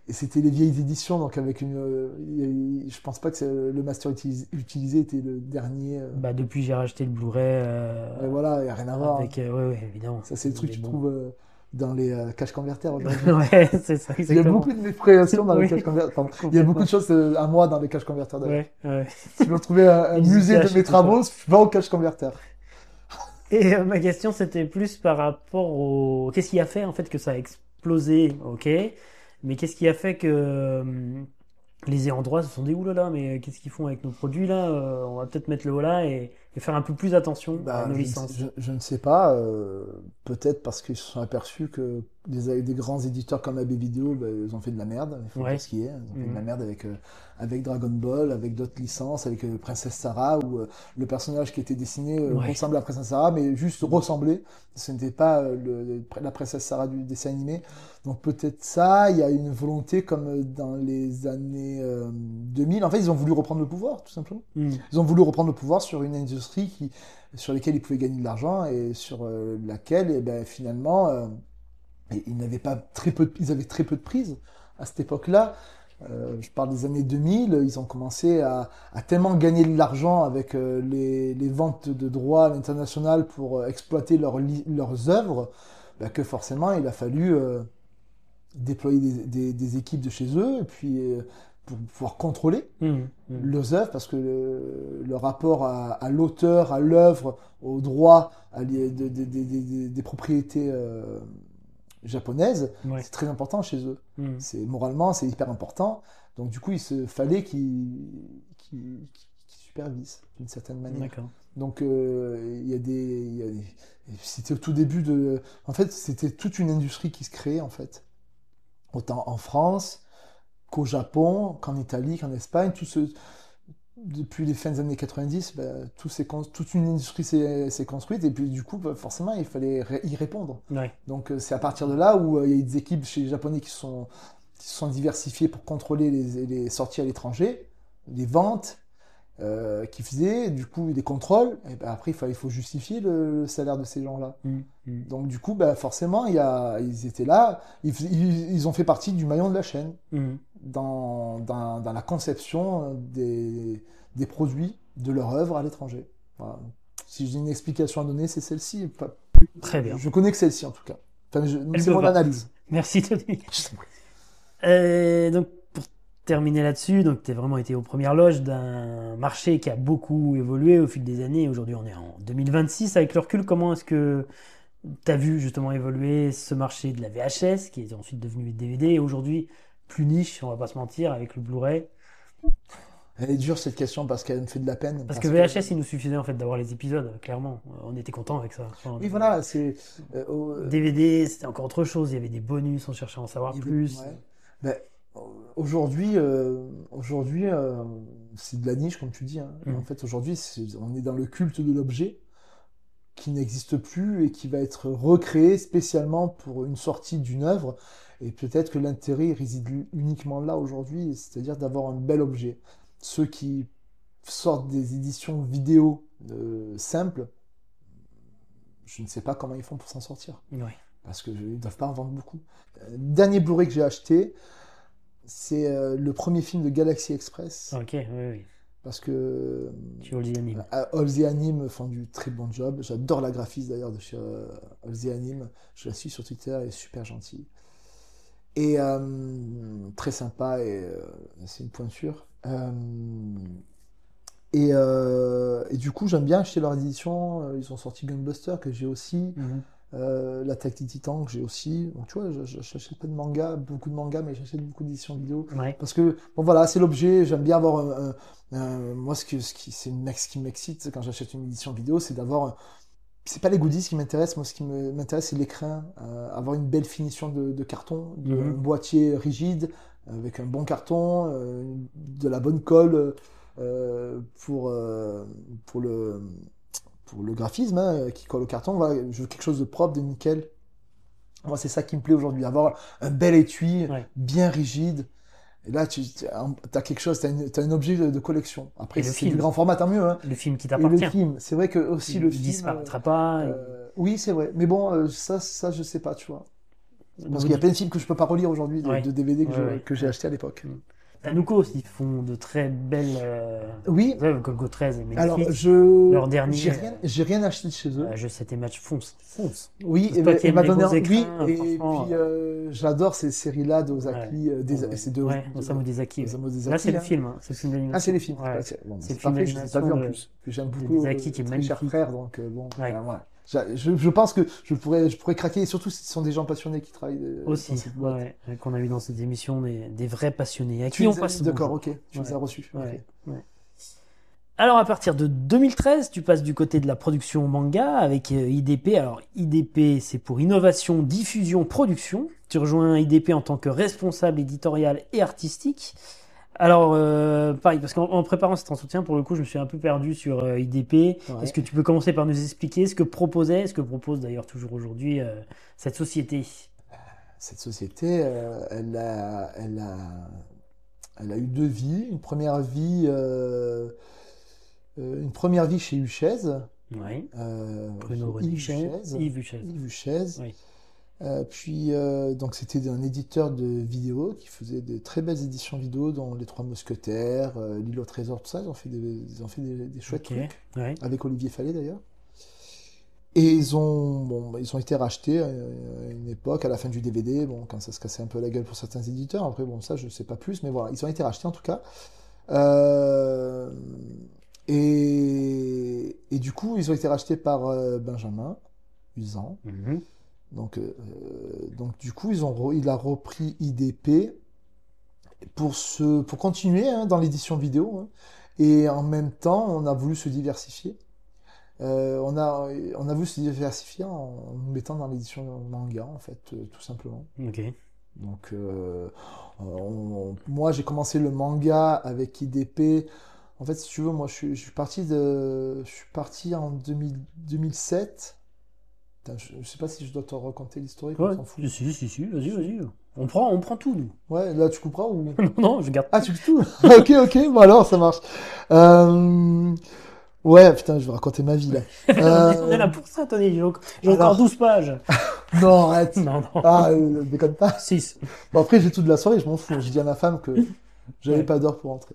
et c'était les vieilles éditions, donc avec une. Euh, y a- je pense pas que c'est- le master utilisé, utilisé était le dernier. euh. Bah, depuis, j'ai racheté le Blu-ray. euh, Ouais, voilà, il n'y a rien à voir, hein. avec. euh, ouais, ouais, évidemment. Ça, c'est le truc Il que est tu bon. trouves euh, dans les euh, caches converters aujourd'hui. Ouais, c'est ça, Il y a exactement. beaucoup de mépriation dans les Oui, caches converters. Pardon. Il y a complètement. beaucoup de choses euh, à moi dans les caches converters d'ailleurs. Ouais, ouais. Si tu veux trouver un, un N'hésite musée pas à de mes acheter ça. travaux, va au cache converter. Et euh, ma question, c'était plus par rapport au... Qu'est-ce qui a fait, en fait, que ça a explosé, ok? Mais qu'est-ce qui a fait que euh, les ayants droit se sont dit, oulala, mais qu'est-ce qu'ils font avec nos produits, là? Euh, on va peut-être mettre le holà et, et faire un peu plus attention à Bah, nos je, ne sais, licences. je- je ne sais pas. euh, peut-être parce qu'ils se sont aperçus que des, des grands éditeurs comme A B Vidéo, bah, ils ont fait de la merde. Il faut Ouais. dire ce qui est. Ils ont fait de la Mhm. merde avec, euh, avec Dragon Ball, avec d'autres licences, avec euh, Princesse Sarah, où euh, le personnage qui était dessiné euh, Ouais. ressemblait à Princesse Sarah, mais juste ressemblait. Ce n'était pas euh, le- le- la Princesse Sarah du dessin animé. Donc peut-être ça, il y a une volonté comme euh, dans les années euh, deux mille. En fait, ils ont voulu reprendre le pouvoir, tout simplement. Mhm. Ils ont voulu reprendre le pouvoir sur une industrie qui, sur laquelle ils pouvaient gagner de l'argent et sur euh, laquelle, eh ben, finalement, euh, et ils n'avaient pas très peu, de- ils avaient très peu de prise à cette époque-là. Euh, je parle des années deux mille, ils ont commencé à, à tellement gagner de l'argent avec euh, les, les ventes de droits à l'international pour euh, exploiter leurs li- leurs œuvres, bah, que forcément il a fallu euh, déployer des, des- des équipes de chez eux et puis euh, pour pouvoir contrôler Mhm. Mhm. leurs œuvres parce que le, le rapport à, à l'auteur, à l'œuvre, au droit, à les- de- de- de- de- de- des propriétés euh, japonaises, Ouais. c'est très important chez eux. Mhm. C'est moralement, c'est hyper important. Donc du coup, il se fallait qu'ils qu'ils- qu'ils supervisent d'une certaine manière. D'accord. Donc euh, il y a des, il y a des- c'était au tout début de, en fait, c'était toute une industrie qui se créait en fait, autant en France qu'au Japon, qu'en Italie, qu'en Espagne, tout ce, depuis les fins des années quatre-vingt-dix, ben, tout s'est con- toute une industrie s'est s'est construite et puis du coup, ben, forcément, il fallait ré- y répondre. Ouais. Donc euh, c'est à partir de là où euh, il y a eu des équipes chez les Japonais qui sont, qui se sont diversifiées pour contrôler les, les sorties à l'étranger, les ventes euh, qu'ils faisaient, du coup des contrôles, et ben, après il faut, il faut justifier le, le salaire de ces gens-là. Mhm. Mhm. Donc du coup, ben, forcément, il y a, ils étaient là, ils, fais- ils, ils ont fait partie du maillon de la chaîne Mhm. dans, dans, dans la conception des, des produits de leur œuvre à l'étranger. Voilà. Si j'ai une explication à donner, c'est celle-ci. Pas- Très bien. Je connais que celle-ci en tout cas. Enfin, je- Elle c'est me mon va. analyse. Merci, Tony. Euh, donc, pour terminer là-dessus, donc tu as vraiment été aux premières loges d'un marché qui a beaucoup évolué au fil des années. Aujourd'hui, on est en deux mille vingt-six. Avec le recul, comment est-ce que tu as vu justement évoluer ce marché de la V H S, qui est ensuite devenu D V D, et aujourd'hui plus niche, on va pas se mentir, avec le Blu-ray? Elle est dure cette question parce qu'elle me fait de la peine. Parce que V H S, il nous suffisait en fait d'avoir les épisodes, clairement. On était content avec ça. Enfin, Oui, voilà, c'est. euh, au- D V D, c'était encore autre chose. Il y avait des bonus, on cherchait à en savoir il y avait- plus. ouais. Ben, aujourd'hui, euh, aujourd'hui, euh, c'est de la niche, comme tu dis, hein. Mhm. En fait, aujourd'hui, c'est- on est dans le culte de l'objet qui n'existe plus et qui va être recréé spécialement pour une sortie d'une œuvre. Et peut-être que l'intérêt réside uniquement là aujourd'hui, c'est-à-dire d'avoir un bel objet. Ceux qui sortent des éditions vidéo euh, simples, je ne sais pas comment ils font pour s'en sortir. Ouais. Parce qu'ils ne doivent pas en vendre beaucoup. Euh, dernier Blu-ray que j'ai acheté, c'est euh, le premier film de Galaxy Express. Ok, oui, oui. Parce que Tu vois les animes. euh, Halsey Anime font du très bon job. J'adore la graphiste d'ailleurs de chez euh, Halsey Anime. Je la suis sur Twitter, elle est super gentille. Et euh, très sympa, et euh, c'est une pointure. Euh, et, euh, et du coup, j'aime bien acheter leur édition. Euh, Ils ont sorti Gunbuster que j'ai aussi. Mhm. Euh, L'attaque des Titans que j'ai aussi. Donc tu vois, je- je- j'achète pas de manga, beaucoup de mangas, mais j'achète beaucoup d'éditions vidéo. Ouais. Parce que, bon voilà, c'est l'objet, j'aime bien avoir un, un- un- moi, ce, que, ce qui, c'est une- ce qui m'excite quand j'achète une édition vidéo, c'est d'avoir, un- c'est pas les goodies qui m'intéressent, moi ce qui me- m'intéresse c'est l'écran, euh, avoir une belle finition de, de carton, de, Mhm. un boîtier rigide, avec un bon carton, euh, de la bonne colle euh, pour, euh, pour le... pour le graphisme hein, qui colle au carton, voilà, je veux quelque chose de propre, de nickel. Moi, c'est ça qui me plaît aujourd'hui, avoir un bel étui, Ouais. bien rigide. Et là, tu as quelque chose, tu as, un objet de, de collection. Après, Et le si c'est film. du grand format, tant mieux. Hein. Le film qui Et le t'appartient. film, c'est vrai que aussi Il le il film. disparaîtra pas. euh, oui, c'est vrai. Mais bon, euh, ça, ça, je sais pas, tu vois. Parce qu'il y a plein de films que je peux pas relire aujourd'hui, de, Ouais. de D V D que Ouais, je- ouais. que j'ai acheté à l'époque. Tanuko aussi font de très belles. Euh... Oui, Ouais, Golgo treize est magnifique. alors je Leur dernier, j'ai rien, j'ai rien acheté de chez eux. Euh, je sais tes matchs, fonce, fonce. Oui, Toi et, qui et aimes m'a les donné beaux un- écrins, oui, et franchement, puis euh, j'adore ces séries-là d'Ozaki, euh, des, Ouais. c'est de, Ouais, de- Osamu Dezaki. ouais. Osamu Dezaki, Là, c'est le hein. film, hein. c'est le film d'animation. Ah, c'est les films. Ouais. Ah, c'est bon, C'est c'est le film parfait, je ne l'ai pas vu en d'animation plus. Puis j'aime de beaucoup Dezaki qui est euh, très cher magnifique. frère, donc euh, bon, Ouais. euh, voilà. J'a- Je, je pense que je pourrais, je pourrais craquer, et surtout si ce sont des gens passionnés qui travaillent euh, Aussi, dans cette boîte. ouais, ouais, qu'on a vu dans cette émission, des, des vrais passionnés à Tu qui on les as passe mis, d'accord, bonjour. ok, tu les Ouais. as reçus. ok. Ouais, ouais. Alors à partir de deux mille treize, tu passes du côté de la production manga avec euh, I D P. Alors I D P, c'est pour Innovation, Diffusion, Production. Tu rejoins I D P en tant que responsable éditorial et artistique. Alors euh, pareil, parce qu'en en préparant cet entretien, pour le coup, je me suis un peu perdu sur euh, I D P. Ouais. Est-ce que tu peux commencer par nous expliquer ce que proposait, ce que propose d'ailleurs toujours aujourd'hui euh, cette société? Cette société, euh, elle a, elle a, elle a eu deux vies. Une première vie, euh, euh, une première vie chez Huchez. Oui. Euh, Bruno Yves Huchez. Huchez. Yves Huchez. Yves Huchez. Oui. Euh, puis, euh, donc c'était un éditeur de vidéos qui faisait de très belles éditions vidéo, dont Les Trois Mousquetaires, euh, L'Île au Trésor, tout ça. Ils ont fait des, ils ont fait des, des chouettes Ok. trucs, Ouais. avec Olivier Fallet d'ailleurs. Et ils ont, bon, bah, ils ont été rachetés euh, à une époque, à la fin du D V D, bon, quand ça se cassait un peu la gueule pour certains éditeurs. Après, bon, ça, je ne sais pas plus, mais voilà, ils ont été rachetés en tout cas. Euh, et, et du coup, ils ont été rachetés par euh, Benjamin Usan. Mhm. Donc, euh, donc du coup, ils ont re- il a repris I D P pour, se, pour continuer hein, dans l'édition vidéo. Hein. Et en même temps, on a voulu se diversifier. Euh, on a, on a voulu se diversifier en nous mettant dans l'édition manga, en fait, euh, tout simplement. Ok. Donc, euh, on- moi, j'ai commencé le manga avec I D P. En fait, si tu veux, moi, je suis, je suis parti de, je suis parti en deux mille, deux mille sept. Putain, je, je sais pas si je dois te raconter l'historique, on Ouais. s'en fout. Si, si, si, si, vas-y, vas-y. On prend, on prend tout, nous. Ouais, là, tu couperas ou... non, non, je garde. Ah, tu coupes tout? Ok, ok, bon alors, ça marche. Euh, Ouais, putain, je vais raconter ma vie, là. Euh, On est là pour ça, Tony. J'ai encore, j'ai alors- encore douze pages. Non, arrête. non, non. Ah, euh, déconne pas. six. Bon, après, j'ai tout de la soirée, je m'en fous. J'ai dit à ma femme que j'avais Ouais. pas d'heure pour rentrer.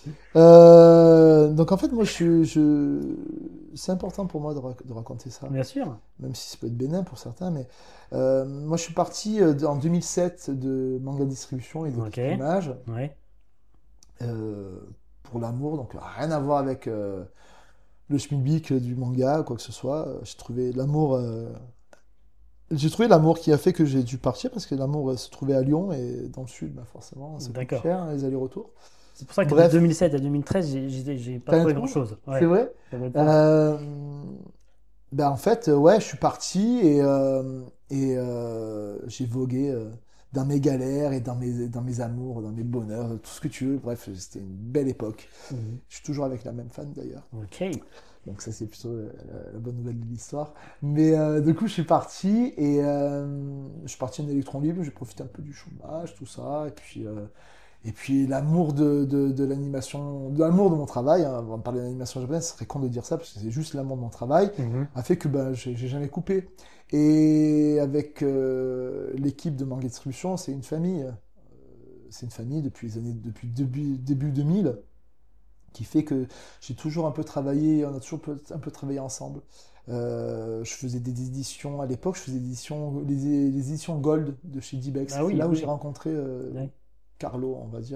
Euh, donc, en fait, moi, je, je... c'est important pour moi de, rac- de raconter ça, Bien sûr. même si ça peut être bénin pour certains, mais euh, moi, je suis parti euh, de- en deux mille sept de manga distribution et de Ok. image Ouais. euh, pour l'amour, donc rien à voir avec euh, le schmilblick du manga ou quoi que ce soit. Euh, J'ai trouvé l'amour. euh, J'ai trouvé l'amour qui a fait que j'ai dû partir parce que l'amour euh, se trouvait à Lyon et dans le sud, bah forcément, c'est plus D'accord. cher hein, les allers-retours. C'est pour ça que Bref. de deux mille sept à deux mille treize, j'ai, j'ai, j'ai pas T'as trouvé un trou grand-chose. Ouais. C'est vrai? Ça va être bon. Euh, ben en fait, euh, ouais, je suis parti et, euh, et euh, j'ai vogué euh, dans mes galères et dans mes, dans mes amours, dans mes bonheurs, tout ce que tu veux. Bref, c'était une belle époque. Mhm. Je suis toujours avec la même fan d'ailleurs. Ok. Donc ça, c'est plutôt euh, la, la bonne nouvelle de l'histoire. Mais euh, du coup, je suis parti et euh, je suis parti en électron libre. J'ai profité un peu du chômage, tout ça. Et puis, euh, et puis l'amour de, de, de l'animation, de l'amour de mon travail. Hein, avant de parler d'animation japonaise, ce serait con de dire ça parce que c'est juste l'amour de mon travail Mhm. a fait que bah, j'ai j'ai jamais coupé. Et avec euh, l'équipe de Manga Distribution, c'est une famille. Euh, C'est une famille depuis les années, depuis début, début deux mille, qui fait que j'ai toujours un peu travaillé, on a toujours peu- un peu travaillé ensemble. Euh, je faisais des éditions, à l'époque, je faisais des éditions, les, les éditions Gold de chez Dibex. Ah oui, c'est là où oui. j'ai rencontré euh, Ouais. Carlo, on va dire.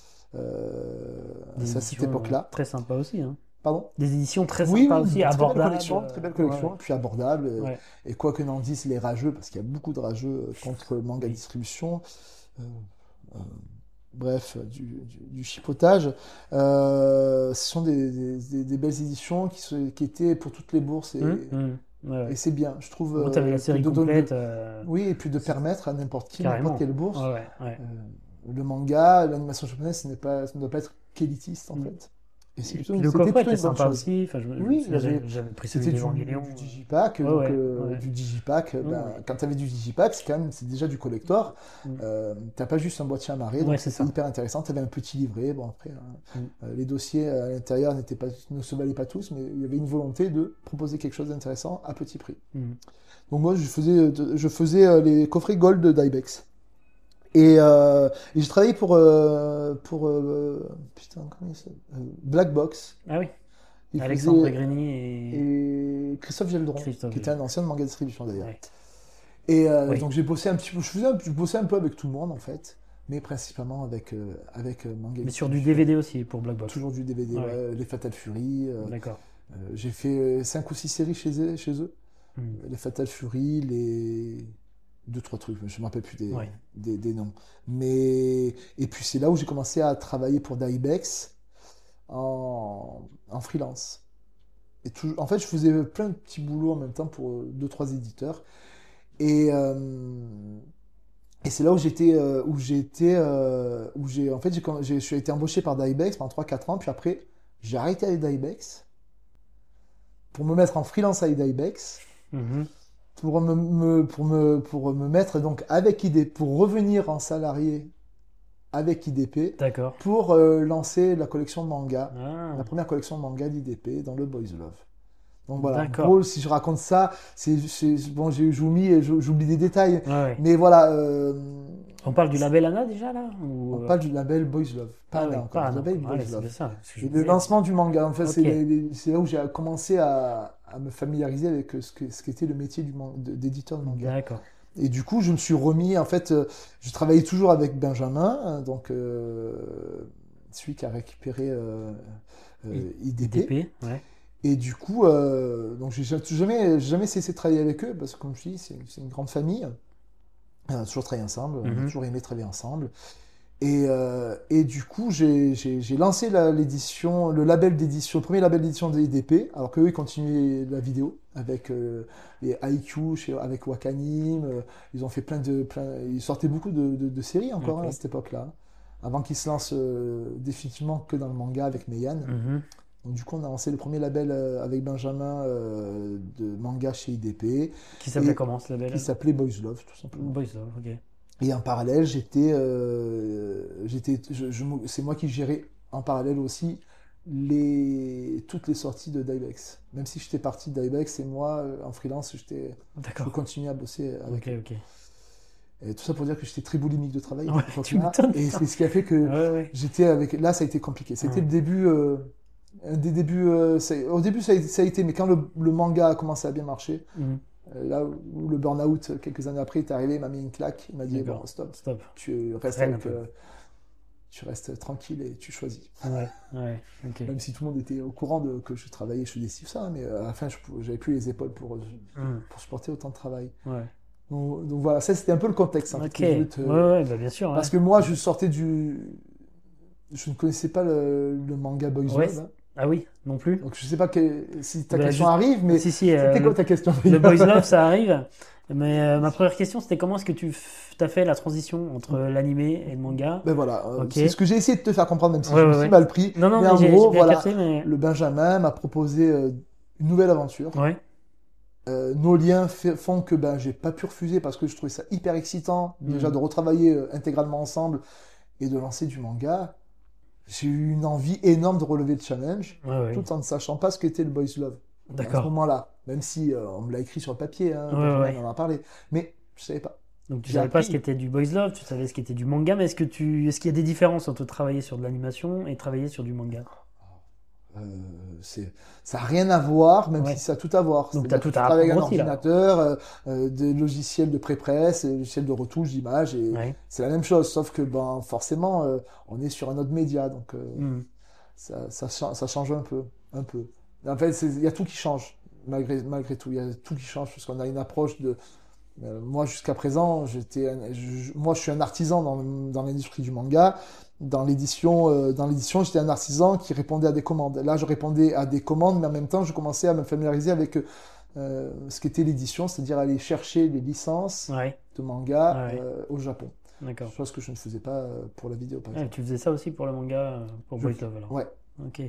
Euh, Des c'est à cette éditions, époque-là. euh, Très sympa aussi. Hein. Pardon? Des éditions très Oui, sympas oui, aussi, très belle abordables. collection, très belle collection, Ouais. puis abordable. euh, Ouais. Et quoi que n'en disent les rageux, parce qu'il y a beaucoup de rageux euh, contre Manga Oui. Distribution. euh, euh, bref, du, du, du chipotage. Euh, ce sont des, des- des belles éditions qui, se- qui étaient pour toutes les bourses et, Hum, hum. Ouais, ouais. et c'est bien, je trouve. Bon, t'avais euh, la que série de- de- complète. euh, Oui, et puis de permettre à n'importe qui, Carrément. n'importe quelle bourse. Ouais, ouais, ouais. Euh, le manga, l'animation japonaise, ce n'est pas, ça ne doit pas être qu'élitiste en Mm. fait. Et c'est Et plutôt, puis le c'était coffret plutôt était une bonne sympa chose. aussi. Enfin, je, Oui, là, j'ai- j'avais j'avais pris celui C'était du, d'Evangelion. du digipack, Ouais, donc ouais, euh, ouais. du digipack, Ouais, ben, ouais. quand tu avais du digipack, c'est quand même c'est déjà du collector. Mm. Euh, t'as pas juste un boîtier amarré, Ouais, donc c'est c'était ça. hyper intéressant. Tu avais un petit livret, bon après, hein, Mm. euh, les dossiers à l'intérieur n'étaient pas, ne se valaient pas tous, mais il y avait une volonté de proposer quelque chose d'intéressant à petit prix. Mm. Donc moi, je faisais, je faisais euh, les coffrets Gold d'Ibex. Et, euh, et j'ai travaillé pour, euh, pour euh, putain, comment il s'appelle Euh, Black Box. Ah oui. Il Alexandre faisait Grini et, et Christophe Geldron, Christophe qui était un Geldron. ancien de manga distribution d'ailleurs. Ouais. Et euh, Oui. donc j'ai bossé un petit peu, je faisais un, je bossais un peu avec tout le monde en fait, mais principalement avec euh, avec euh, manga Mais sur du distribution. D V D aussi pour Black Box. Toujours du D V D, Ah ouais, les Fatal Fury. euh, D'accord. euh, j'ai fait cinq ou six séries chez eux, chez eux. Mm. Les Fatal Fury, les deux trois trucs, je me rappelle plus des, Ouais. des, des noms. Mais et puis c'est là où j'ai commencé à travailler pour Daibex en, en freelance. Et tout, en fait, je faisais plein de petits boulots en même temps pour deux trois éditeurs. Et euh, et c'est là où j'étais euh, où j'ai été euh, où j'ai en fait j'ai j'ai- je suis été embauché par Daibex pendant trois quatre ans, puis après j'ai arrêté avec Daibex pour me mettre en freelance avec Daibex. Mhm. Pour me, me- pour me, pour me mettre donc avec I D P, pour revenir en salarié avec I D P, D'accord. pour euh, lancer la collection de manga, Ah. la première collection de manga d'I D P dans le Boys Love. Donc voilà, en D'accord. gros, si je raconte ça, c'est c'est- bon, j'ai j'oublie j'oublie des détails, Ouais, ouais. mais voilà, euh, On parle du label Anna déjà là ou... on parle du label Boys Love, pas Ah Anna ouais, encore, pas du Anna. label Ouais, Boys c'est Love. ça. ce que je Et le disais. lancement du manga, en fait, c'est Ok. les- les- c'est là où j'ai commencé à, à me familiariser avec ce que ce qu'était le métier du man- de- d'éditeur de manga. D'accord. Et du coup, je me suis remis, en fait, euh, je travaillais toujours avec Benjamin, hein, donc euh, celui qui a récupéré euh, euh, I D P. I D P, ouais. Et du coup, euh, donc j'ai jamais, j'ai jamais cessé de travailler avec eux, parce que comme je dis, c'est c'est une grande famille. On a toujours travaillé ensemble, on a Mhm. toujours aimé travailler ensemble. Et, euh, et du coup, j'ai j'ai- j'ai lancé la- l'édition, le label d'édition, le premier label d'édition de I D P, alors qu'eux, ils continuaient la vidéo avec euh, les I Q, chez, avec Wakanim. euh, ils ont fait plein de. Plein, ils sortaient beaucoup de, de- de séries encore Ok. hein, à cette époque-là, avant qu'ils se lancent euh, définitivement que dans le manga avec Meian. Mhm. Donc, du coup, on a lancé le premier label euh, avec Benjamin euh, de manga chez I D P, Qui s'appelait Et- comment ce label? qui s'appelait Boys Love, tout simplement. Boys Love, ok. Et en parallèle, j'étais, euh, j'étais, je- je m'o- c'est moi qui gérais en parallèle aussi les, toutes les sorties de Daibex. Même si j'étais parti de Daibex, c'est moi, euh, en freelance, j'étais, je D'accord. continuais à bosser avec Ok, eux. ok. Et tout ça pour dire que j'étais très boulimique de travail à Ouais, cette époque-là. tu m'étonnes, Et putain. c'est ce qui a fait que Ouais, ouais. j'étais avec. Là, ça a été compliqué. C'était Ouais. le début. euh, un des débuts. euh, ça- au début, ça a, ça a été, mais quand le, le manga a commencé à bien marcher, Mhm. euh, là où le burn-out, euh, quelques années après, est arrivé, il m'a mis une claque. Il m'a dit D'accord. bon, stop. Stop. Tu restes Freine un avec, peu. euh, tu restes tranquille et tu choisis. Ouais, ouais, ok. Même si tout le monde était au courant de que je travaillais chez des ça, mais euh, à la fin, je pou- j'avais plus les épaules pour, euh, Mhm. pour supporter autant de travail. Ouais. Donc, donc voilà, ça c'était un peu le contexte. En fait, Ok. que je voulais te- Ouais, ouais, bah bien sûr. Parce ouais. que moi, je sortais du. Je ne connaissais pas le, le manga Boys Ouais, Love. hein. Ah oui, non plus. Donc je sais pas que- si ta Bah, question juste- arrive, mais Si, si. c'était euh, quoi ta question Le Boys Love, ça arrive. Mais euh, ma première question, c'était comment est-ce que tu as fait la transition entre l'animé et le manga? Ben voilà, euh, Ok. c'est ce que j'ai essayé de te faire comprendre, même si Ouais, je me ouais, suis ouais. mal pris. Non, non, mais mais en j'ai gros, j'ai bien voilà, capté, mais... le Benjamin m'a proposé euh, une nouvelle aventure. Ouais, Euh, nos liens fait- font que ben, j'ai pas pu refuser parce que je trouvais ça hyper excitant, déjà Mm. de retravailler euh, intégralement ensemble et de lancer du manga. J'ai eu une envie énorme de relever le challenge, ouais, ouais. tout en ne sachant pas ce qu'était le Boys Love. À ce D'accord. moment-là, même si euh, on me l'a écrit sur le papier, hein, Ouais, Benjamin ouais. en a parlé, mais je savais pas. Donc tu J'ai savais pas appris. ce qu'était du Boys Love, tu savais ce qu'était du manga, mais est-ce que tu, est-ce qu'il y a des différences entre travailler sur de l'animation et travailler sur du manga? Euh, c'est, ça n'a rien à voir, même Ouais. si ça a tout à voir. Donc, C'est-à-dire t'as que tout tu à travailles avec un apprendre aussi, là. ordinateur, euh, euh, des logiciels de pré-presse, des logiciels de retouche d'images, et Ouais. c'est la même chose, sauf que ben, forcément, euh, on est sur un autre média, donc euh, Hmm. ça, ça, cha- ça change un peu. Un peu. En fait, c'est- il y a tout qui change, malgré, malgré tout. Il y a tout qui change, parce qu'on a une approche de. euh, moi, jusqu'à présent, j'étais, un- je- moi, je suis un artisan dans, dans l'industrie du manga. Dans l'édition, euh, dans l'édition, j'étais un artisan qui répondait à des commandes. Là, je répondais à des commandes, mais en même temps, je commençais à me familiariser avec euh, ce qu'était l'édition, c'est-à-dire aller chercher les licences Ouais, de manga Ouais. euh, au Japon. d'accord. Chose que je ne faisais pas euh, pour la vidéo, par Ouais, exemple. tu faisais ça aussi pour le manga, euh, pour Je- Boys Love alors. Ouais. Ok.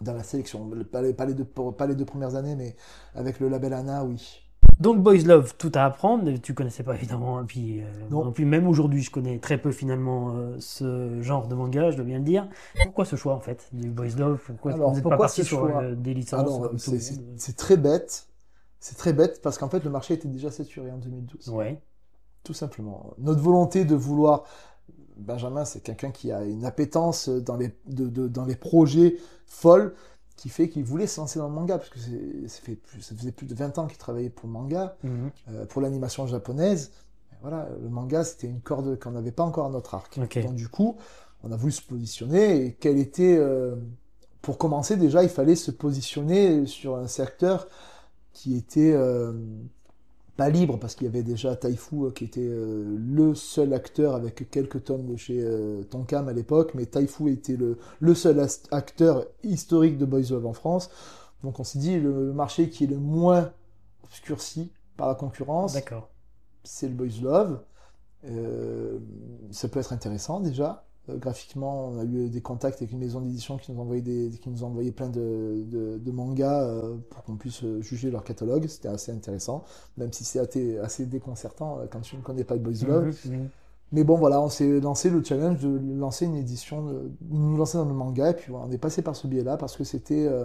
dans la sélection. Pas les, pas les deux, pas les deux premières années, mais avec le label Anna, oui. Donc Boys Love, tout à apprendre. Tu connaissais pas évidemment. Et puis, euh, Non. non plus, même aujourd'hui, je connais très peu finalement euh, ce genre de manga, je dois bien le dire. Pourquoi ce choix en fait du Boys Love? Pourquoi Alors, vous n'êtes pas pourquoi parti ce sur choix euh, des licences Alors, comme tout c'est, le c'est, monde c'est très bête. C'est très bête parce qu'en fait, le marché était déjà saturé en deux mille douze. Ouais. Tout simplement. Notre volonté de vouloir... Benjamin, c'est quelqu'un qui a une appétence dans les, de, de, dans les projets folles qui fait qu'il voulait se lancer dans le manga parce que c'est, ça, fait plus, ça faisait plus de vingt ans qu'il travaillait pour le manga, Mhm. euh, pour l'animation japonaise. Et voilà, le manga, c'était une corde qu'on n'avait pas encore à notre arc. Ok. Donc du coup, on a voulu se positionner et quel était... Euh, pour commencer, déjà, il fallait se positionner sur un secteur qui était... Euh, pas libre parce qu'il y avait déjà Taifu qui était euh, le seul acteur avec quelques tomes de chez euh, Tonkam à l'époque, mais Taifu était le, le seul ast- acteur historique de Boys Love en France. Donc on s'est dit le, le marché qui est le moins obscurci par la concurrence, D'accord. c'est le Boys Love. Euh, ça peut être intéressant déjà. Euh, graphiquement, on a eu des contacts avec une maison d'édition qui nous envoyait des, qui nous envoyait plein de, de, de mangas euh, pour qu'on puisse euh, juger leur catalogue. C'était assez intéressant, même si c'est assez, assez déconcertant euh, quand tu ne connais pas le Boys Love. Mhm, mhm. Mais bon, voilà, on s'est lancé le challenge de lancer une édition, de, de nous lancer dans le manga, et puis voilà, on est passé par ce biais-là parce que c'était, euh,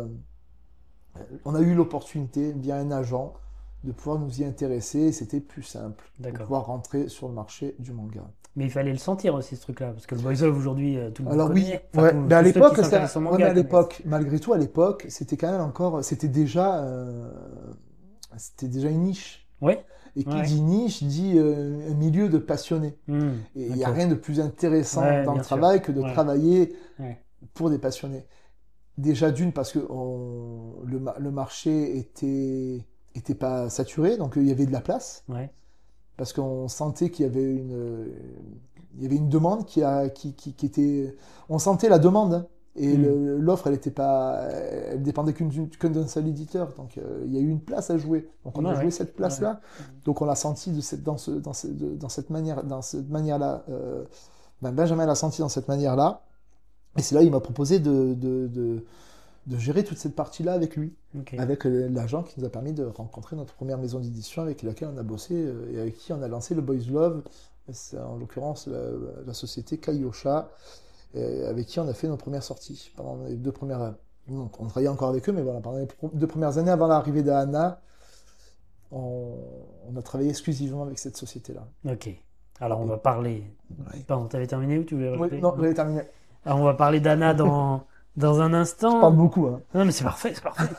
on a eu l'opportunité via un agent de pouvoir nous y intéresser, et c'était plus simple pour D'accord. pouvoir rentrer sur le marché du manga. Mais il fallait le sentir aussi ce truc-là, parce que le Boys Love aujourd'hui, euh, tout le monde Alors oui, connaît. Enfin, ouais, tous- mais à tous ceux qui l'époque, ça- s'intéressent au ouais, manga mais à connaissent. l'époque, malgré tout, à l'époque, c'était quand même encore, c'était déjà, euh, c'était déjà une niche. Ouais. Et qui Ouais. dit niche dit euh, un milieu de passionnés. Hmm, Et il n'y a ok. rien de plus intéressant Ouais, dans bien le sûr. travail que de Ouais. travailler Ouais. pour des passionnés. Déjà d'une parce que on- le, ma- le marché était était pas saturé, donc euh, il y avait de la place. Ouais. Parce qu'on sentait qu'il y avait une, euh, il y avait une demande qui, a, qui, qui, qui était... On sentait la demande, hein, et Mm. le- l'offre, elle était pas... Elle dépendait qu'une- que d'un seul éditeur, donc euh, il y a eu une place à jouer. Donc on Ouais, a joué ouais. cette place-là, donc on l'a senti de cette, dans, ce, dans, ce, de- dans cette manière, dans cette manière-là. Euh, ben Benjamin l'a senti dans cette manière-là, et c'est là il m'a proposé de, de, de, de gérer toute cette partie-là avec lui. Ok. Avec euh, l'agent qui nous a permis de rencontrer notre première maison d'édition avec laquelle on a bossé euh, et avec qui on a lancé le Boys Love. C'est en l'occurrence la, la société Kaiosha, euh, avec qui on a fait nos premières sorties pendant les deux premières années. Donc, on travaillait encore avec eux, mais voilà, pendant les pro- deux premières années avant l'arrivée d'Anna, on, on a travaillé exclusivement avec cette société-là. Ok. Alors on va parler. Ouais. Pardon, t'avais terminé ou tu voulais Oui, rajouter? non, j'avais terminé. Alors on va parler d'Anna dans, dans un instant. Je parle beaucoup. Hein. Non mais c'est parfait, c'est parfait.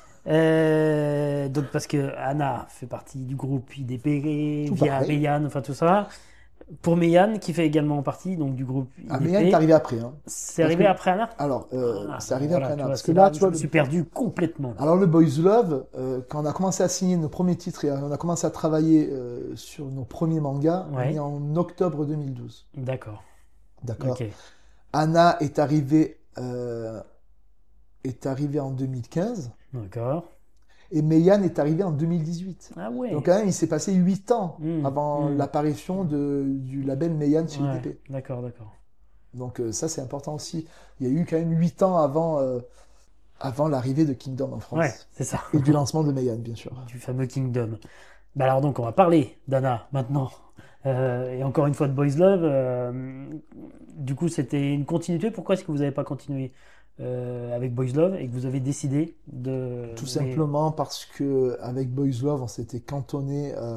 Euh, donc parce que Anna fait partie du groupe I D P Tout via pareil. Meian, enfin tout ça. Pour Meian qui fait également partie donc du groupe Ah, I D P. mais elle est arrivé après. Hein. C'est Parce arrivé que- après Anna. Alors, euh, Ah, c'est arrivé voilà, après tu Anna. vois, Parce que c'est là, là tu où vois, je me le- suis perdu complètement. là. Alors le Boys Love, euh, quand on a commencé à signer nos premiers titres et on a commencé à travailler euh, sur nos premiers mangas, Ouais. on est en octobre deux mille douze. D'accord. D'accord. Ok. Anna est arrivée, euh, est arrivée en deux mille quinze D'accord. et Meian est arrivée en deux mille dix-huit. Ah ouais. Donc quand même, il s'est passé huit ans Mm, avant mm. l'apparition de, du label Meian chez Ouais, I D P. d'accord, d'accord. Donc euh, ça, c'est important aussi. Il y a eu quand même huit ans avant, euh, avant l'arrivée de Kingdom en France. Ouais, c'est ça. Et du lancement de Meian, bien sûr. Du fameux Kingdom. Bah alors donc on va parler d'Anna maintenant. Euh, et encore une fois de Boys Love. euh, du coup c'était une continuité. Pourquoi est-ce que vous n'avez pas continué euh, avec Boys Love et que vous avez décidé de... Tout mais- simplement parce que avec Boys Love, on s'était cantonné euh,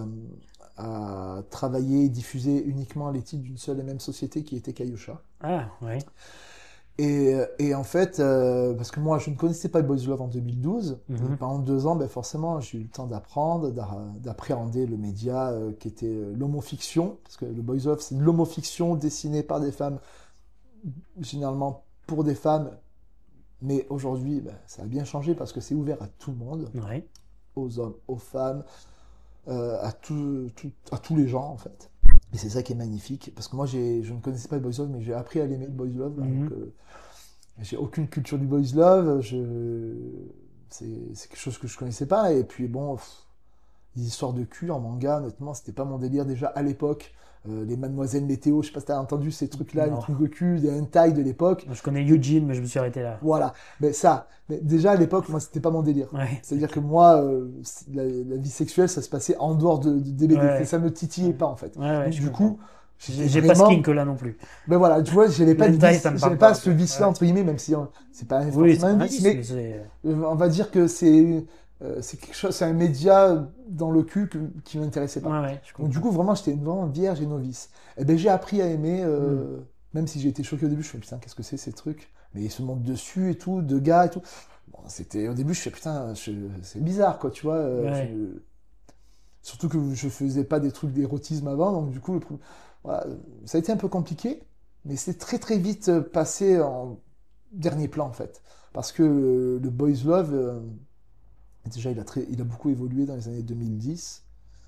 à travailler et diffuser uniquement les titres d'une seule et même société qui était Kaiosha. Ah ouais. Et, et en fait, euh, parce que moi, je ne connaissais pas Boys Love en deux mille douze, Mhm. et pendant deux ans, ben forcément, j'ai eu le temps d'apprendre, d'a- d'appréhender le média euh, qui était euh, l'homofiction, parce que le Boys Love, c'est de l'homofiction dessinée par des femmes, généralement pour des femmes, mais aujourd'hui, ben, ça a bien changé parce que c'est ouvert à tout le monde. Ouais. Aux hommes, aux femmes, euh, à, tout, tout- à tous les gens en fait. Et c'est ça qui est magnifique, parce que moi j'ai, je ne connaissais pas le Boys Love, mais j'ai appris à l'aimer le Boys Love. Là, Mhm. donc, euh, j'ai aucune culture du Boys Love, je, c'est, c'est quelque chose que je connaissais pas, et puis bon, pff, les histoires de cul en manga, honnêtement, c'était pas mon délire déjà à l'époque. Euh, les Mademoiselles Météo, je sais pas si t'as entendu ces trucs-là, Non. les trucs de cul, des hentai de l'époque. Je connais Eugene, mais je me suis arrêté là. Voilà, mais ça, mais déjà à l'époque, moi, c'était pas mon délire. Ouais. C'est-à-dire que moi, euh, la, la vie sexuelle, ça se passait en dehors de, de, des B D, Ouais. et ça me titillait pas en fait. Ouais, ouais, Donc, je du comprends. coup, J'ai j'ai pas ce vraiment... kink là non plus. Ben voilà, tu vois, j'avais pas, Le de hentai, vice, ça me j'avais parle pas pas, ce quoi. vice-là, Ouais. entre guillemets, même si on- c'est pas Oui, c'est forcément un pas un vice, vice, mais mais c'est. euh, on va dire que c'est euh, c'est quelque chose, c'est un média dans le cul que- qui m'intéressait pas. Ouais, ouais, je Donc du comprends. coup, vraiment, j'étais vraiment vierge et novice. Et ben j'ai appris à aimer, Hmm. euh, même si j'ai été choqué au début, je fais putain, qu'est-ce que c'est ces trucs? Mais ils se montent dessus et tout, de gars et tout. Bon, c'était au début, je fais putain, je- c'est bizarre quoi, tu vois. euh, Ouais. je- Surtout que je faisais pas des trucs d'érotisme avant, donc du coup, le pro- voilà, ça a été un peu compliqué, mais c'est très très vite euh, passé en dernier plan en fait. Parce que euh, le Boys Love, euh, déjà il a, très, il a beaucoup évolué dans les années deux mille dix.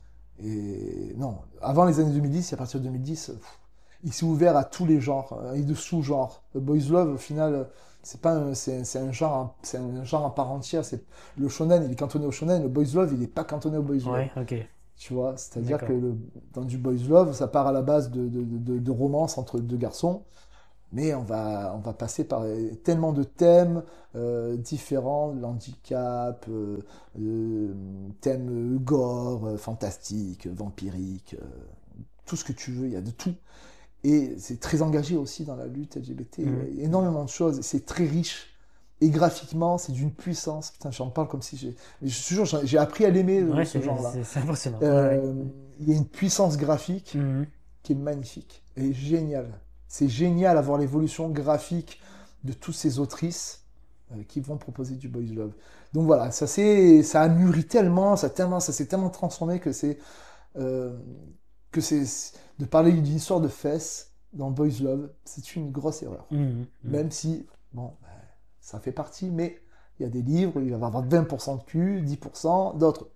Et non, avant les années deux mille dix, et à partir de deux mille dix, pff, il s'est ouvert à tous les genres euh, et de sous-genres. Le Boys Love, au final, euh, c'est pas un, c'est, c'est un genre, en- c'est un genre à part entière. C'est, le shonen, il est cantonné au shonen. Le Boys Love, il est pas cantonné au Boys Love. Ouais, ok. Tu vois, c'est-à-dire D'accord. que le- dans du boys love, ça part à la base de, de, de, de romance entre deux garçons, mais on va, on va passer par tellement de thèmes euh, différents, l'handicap, euh, euh, thèmes euh, gore, euh, fantastique, vampirique, euh, tout ce que tu veux, il y a de tout. Et c'est très engagé aussi dans la lutte L G B T, il y Mhm. a énormément de choses, c'est très riche. Et graphiquement, c'est d'une puissance. Putain, j'en parle comme si j'ai. Mais je te jure, j'ai j'ai appris à l'aimer, euh, Ouais, ce c'est genre-là. c'est- c'est impressionnant. Ouais, Euh, ouais. il y a une puissance graphique Mhm. qui est magnifique. Elle est géniale. C'est génial à voir l'évolution graphique de toutes ces autrices euh, qui vont proposer du boys love. Donc voilà, ça c'est, ça a mûri tellement, ça tellement, ça s'est tellement transformé que c'est, euh, que c'est de parler d'une histoire de fesses dans boys love, c'est une grosse erreur. Mhm. Mhm. Même si, bon, ben, ça fait partie, mais il y a des livres, il va y avoir vingt pour cent de cul, dix pour cent, d'autres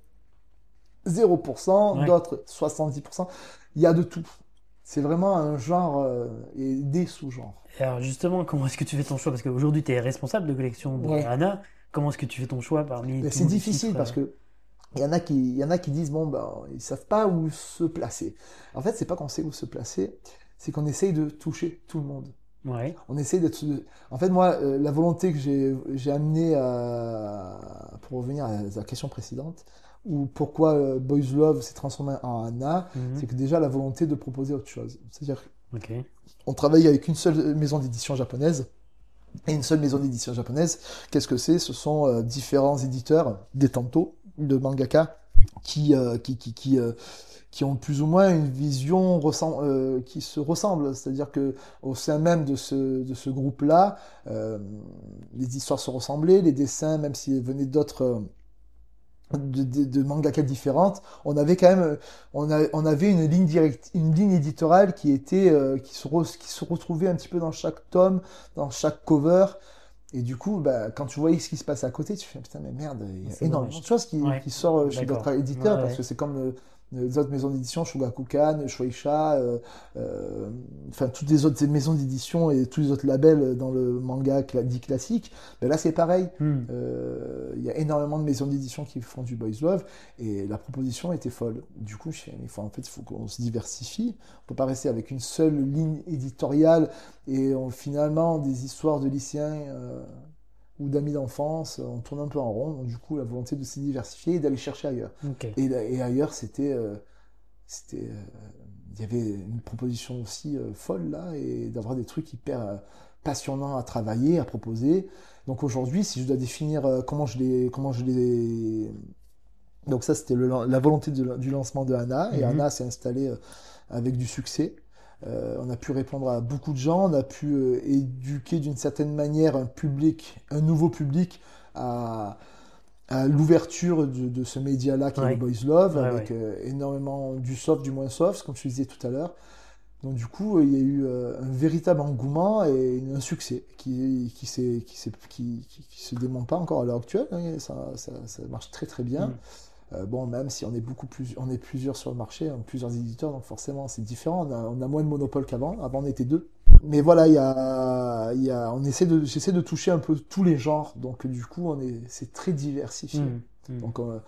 zéro pour cent, Ouais. d'autres soixante-dix pour cent. Il y a de tout. C'est vraiment un genre euh, et des sous-genres. Et alors justement, comment est-ce que tu fais ton choix? Parce qu'aujourd'hui, tu es responsable de collection de Ouais. Hana. Comment est-ce que tu fais ton choix parmi Mais tous c'est les difficile titres, parce euh, que il y en a qui, il y en a qui disent bon ben ils savent pas où se placer. En fait, c'est pas qu'on sait où se placer, c'est qu'on essaye de toucher tout le monde. Ouais. On essaye d'être. En fait, moi, euh, la volonté que j'ai j'ai amenée à pour revenir à la question précédente, ou pourquoi euh, Boys Love s'est transformé en Anna, Mhm. c'est que déjà la volonté de proposer autre chose. C'est-à-dire Ok. qu'on travaille avec une seule maison d'édition japonaise. Et une seule maison d'édition japonaise, qu'est-ce que c'est? Ce sont euh, différents éditeurs, des tantos, de mangaka, qui, euh, qui, qui, qui, euh, qui ont plus ou moins une vision ressem- euh, qui se ressemble. C'est-à-dire que au sein même de ce, de ce groupe-là, euh, les histoires se ressemblaient, les dessins, même s'ils venaient d'autres... euh, de, de, de mangaka différentes, on avait quand même, on, a, on avait une ligne direct, une ligne éditoriale qui était, euh, qui, se re, qui se retrouvait un petit peu dans chaque tome, dans chaque cover. Et du coup, bah, quand tu voyais ce qui se passe à côté, tu fais putain mais merde, il y a C'est énormément dommage. de choses qui, Ouais. qui sortent chez D'accord. d'autres éditeurs, Ouais, parce ouais. que c'est comme euh, les autres maisons d'édition, Shogakukan, Shueisha, euh, euh, enfin toutes les autres maisons d'édition et tous les autres labels dans le manga cla- dit classique. Ben là c'est pareil. Hmm. Euh, Il y a énormément de maisons d'édition qui font du boys love et la proposition était folle. Du coup, je fais, il faut, en fait, il faut qu'on se diversifie. On peut pas rester avec une seule ligne éditoriale et on, finalement des histoires de lycéens euh, ou d'amis d'enfance, on tourne un peu en rond. Donc, du coup, la volonté de se diversifier et d'aller chercher ailleurs. Ok. Et, et ailleurs, c'était, euh, c'était, euh, il y avait une proposition aussi euh, folle là et d'avoir des trucs hyper euh, passionnants à travailler, à proposer. Donc aujourd'hui, si je dois définir euh, comment je les, comment je les, donc ça c'était le, la volonté de, du lancement de Hana et Mhm. Hana s'est installé euh, avec du succès. Euh, on a pu répondre à beaucoup de gens, on a pu euh, éduquer d'une certaine manière un public, un nouveau public à, à l'ouverture de, de ce média-là qui est Ouais. le Boys Love, Ouais, avec ouais. euh, énormément du soft, du moins soft, comme je disais tout à l'heure. Donc du coup, il y a eu euh, un véritable engouement et un succès qui qui s'est qui s'est qui, qui, qui se dément pas encore à l'heure actuelle. Hein, ça, ça, ça marche très très bien. Mhm. Euh, bon, même si on est beaucoup plus, on est plusieurs sur le marché, hein, plusieurs éditeurs, donc forcément c'est différent. On a, on a moins de monopole qu'avant. Avant on était deux. Mais voilà, il y a, il y a, on essaie de, j'essaie de toucher un peu tous les genres. Donc du coup, on est, c'est très diversifié. Mhm. Mhm. Donc euh,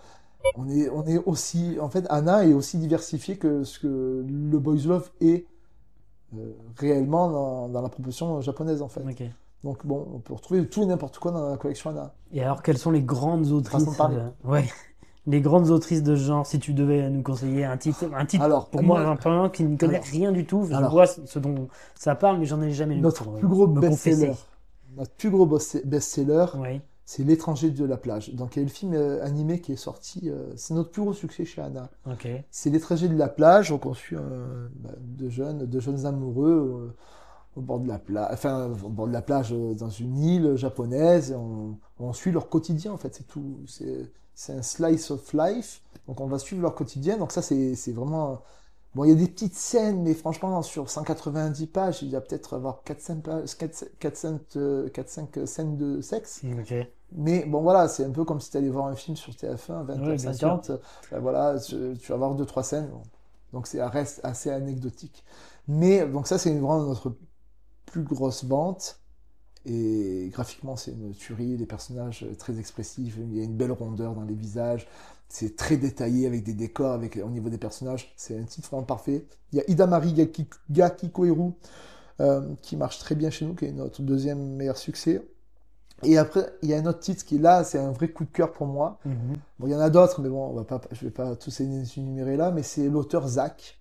On est, on est aussi, en fait, Anna est aussi diversifiée que ce que le Boys Love est euh, réellement dans, dans la proposition japonaise, en fait. Ok. Donc bon, on peut retrouver tout et n'importe quoi dans la collection Anna. Et alors, quelles sont les grandes Façon autrices de parler. euh, ouais, les grandes autrices de ce genre, si tu devais nous conseiller un titre, un titre Alors, pour moi, moi- un peu qui ne connaît alors, rien du tout. Je alors. vois ce ce dont ça parle, mais j'en ai jamais lu. Notre pour, euh, plus gros me best-seller, confesser. notre plus gros boss- best-seller, Oui. c'est L'étranger de la plage. Donc il y a le film euh, animé qui est sorti, euh, c'est notre plus gros succès chez Anna. Ok. C'est L'étranger de la plage, donc on suit euh, bah, deux jeunes, deux jeunes amoureux euh, au bord de la plage, enfin au bord de la plage euh, dans une île japonaise. Et on, on suit leur quotidien en fait, c'est tout, c'est c'est un slice of life. Donc on va suivre leur quotidien. Donc ça c'est c'est vraiment bon, il y a des petites scènes, mais franchement, sur cent quatre-vingt-dix pages, il y a peut-être avoir quatre cinq pages, quatre, quatre, cinq, euh, quatre, cinq scènes de sexe. Ok. Mais bon, voilà, c'est un peu comme si tu allais voir un film sur T F un, Ouais, vingt heures bien cinquante. Ben voilà, tu, tu vas voir deux trois scènes. Bon. Donc, c'est reste assez anecdotique. Mais, donc, ça, c'est vraiment notre plus grosse vente. Et graphiquement, c'est une tuerie. Les personnages très expressifs. Il y a une belle rondeur dans les visages. C'est très détaillé avec des décors, avec, au niveau des personnages. C'est un titre vraiment parfait. Il y a Idamari Gaki- Gakikoeru euh, qui marche très bien chez nous, qui est notre deuxième meilleur succès. Et après, il y a un autre titre qui est là, c'est un vrai coup de cœur pour moi. Mhm. Bon, il y en a d'autres, mais bon, on va pas, je vais pas tous les énumérer là, mais c'est l'auteur Zak,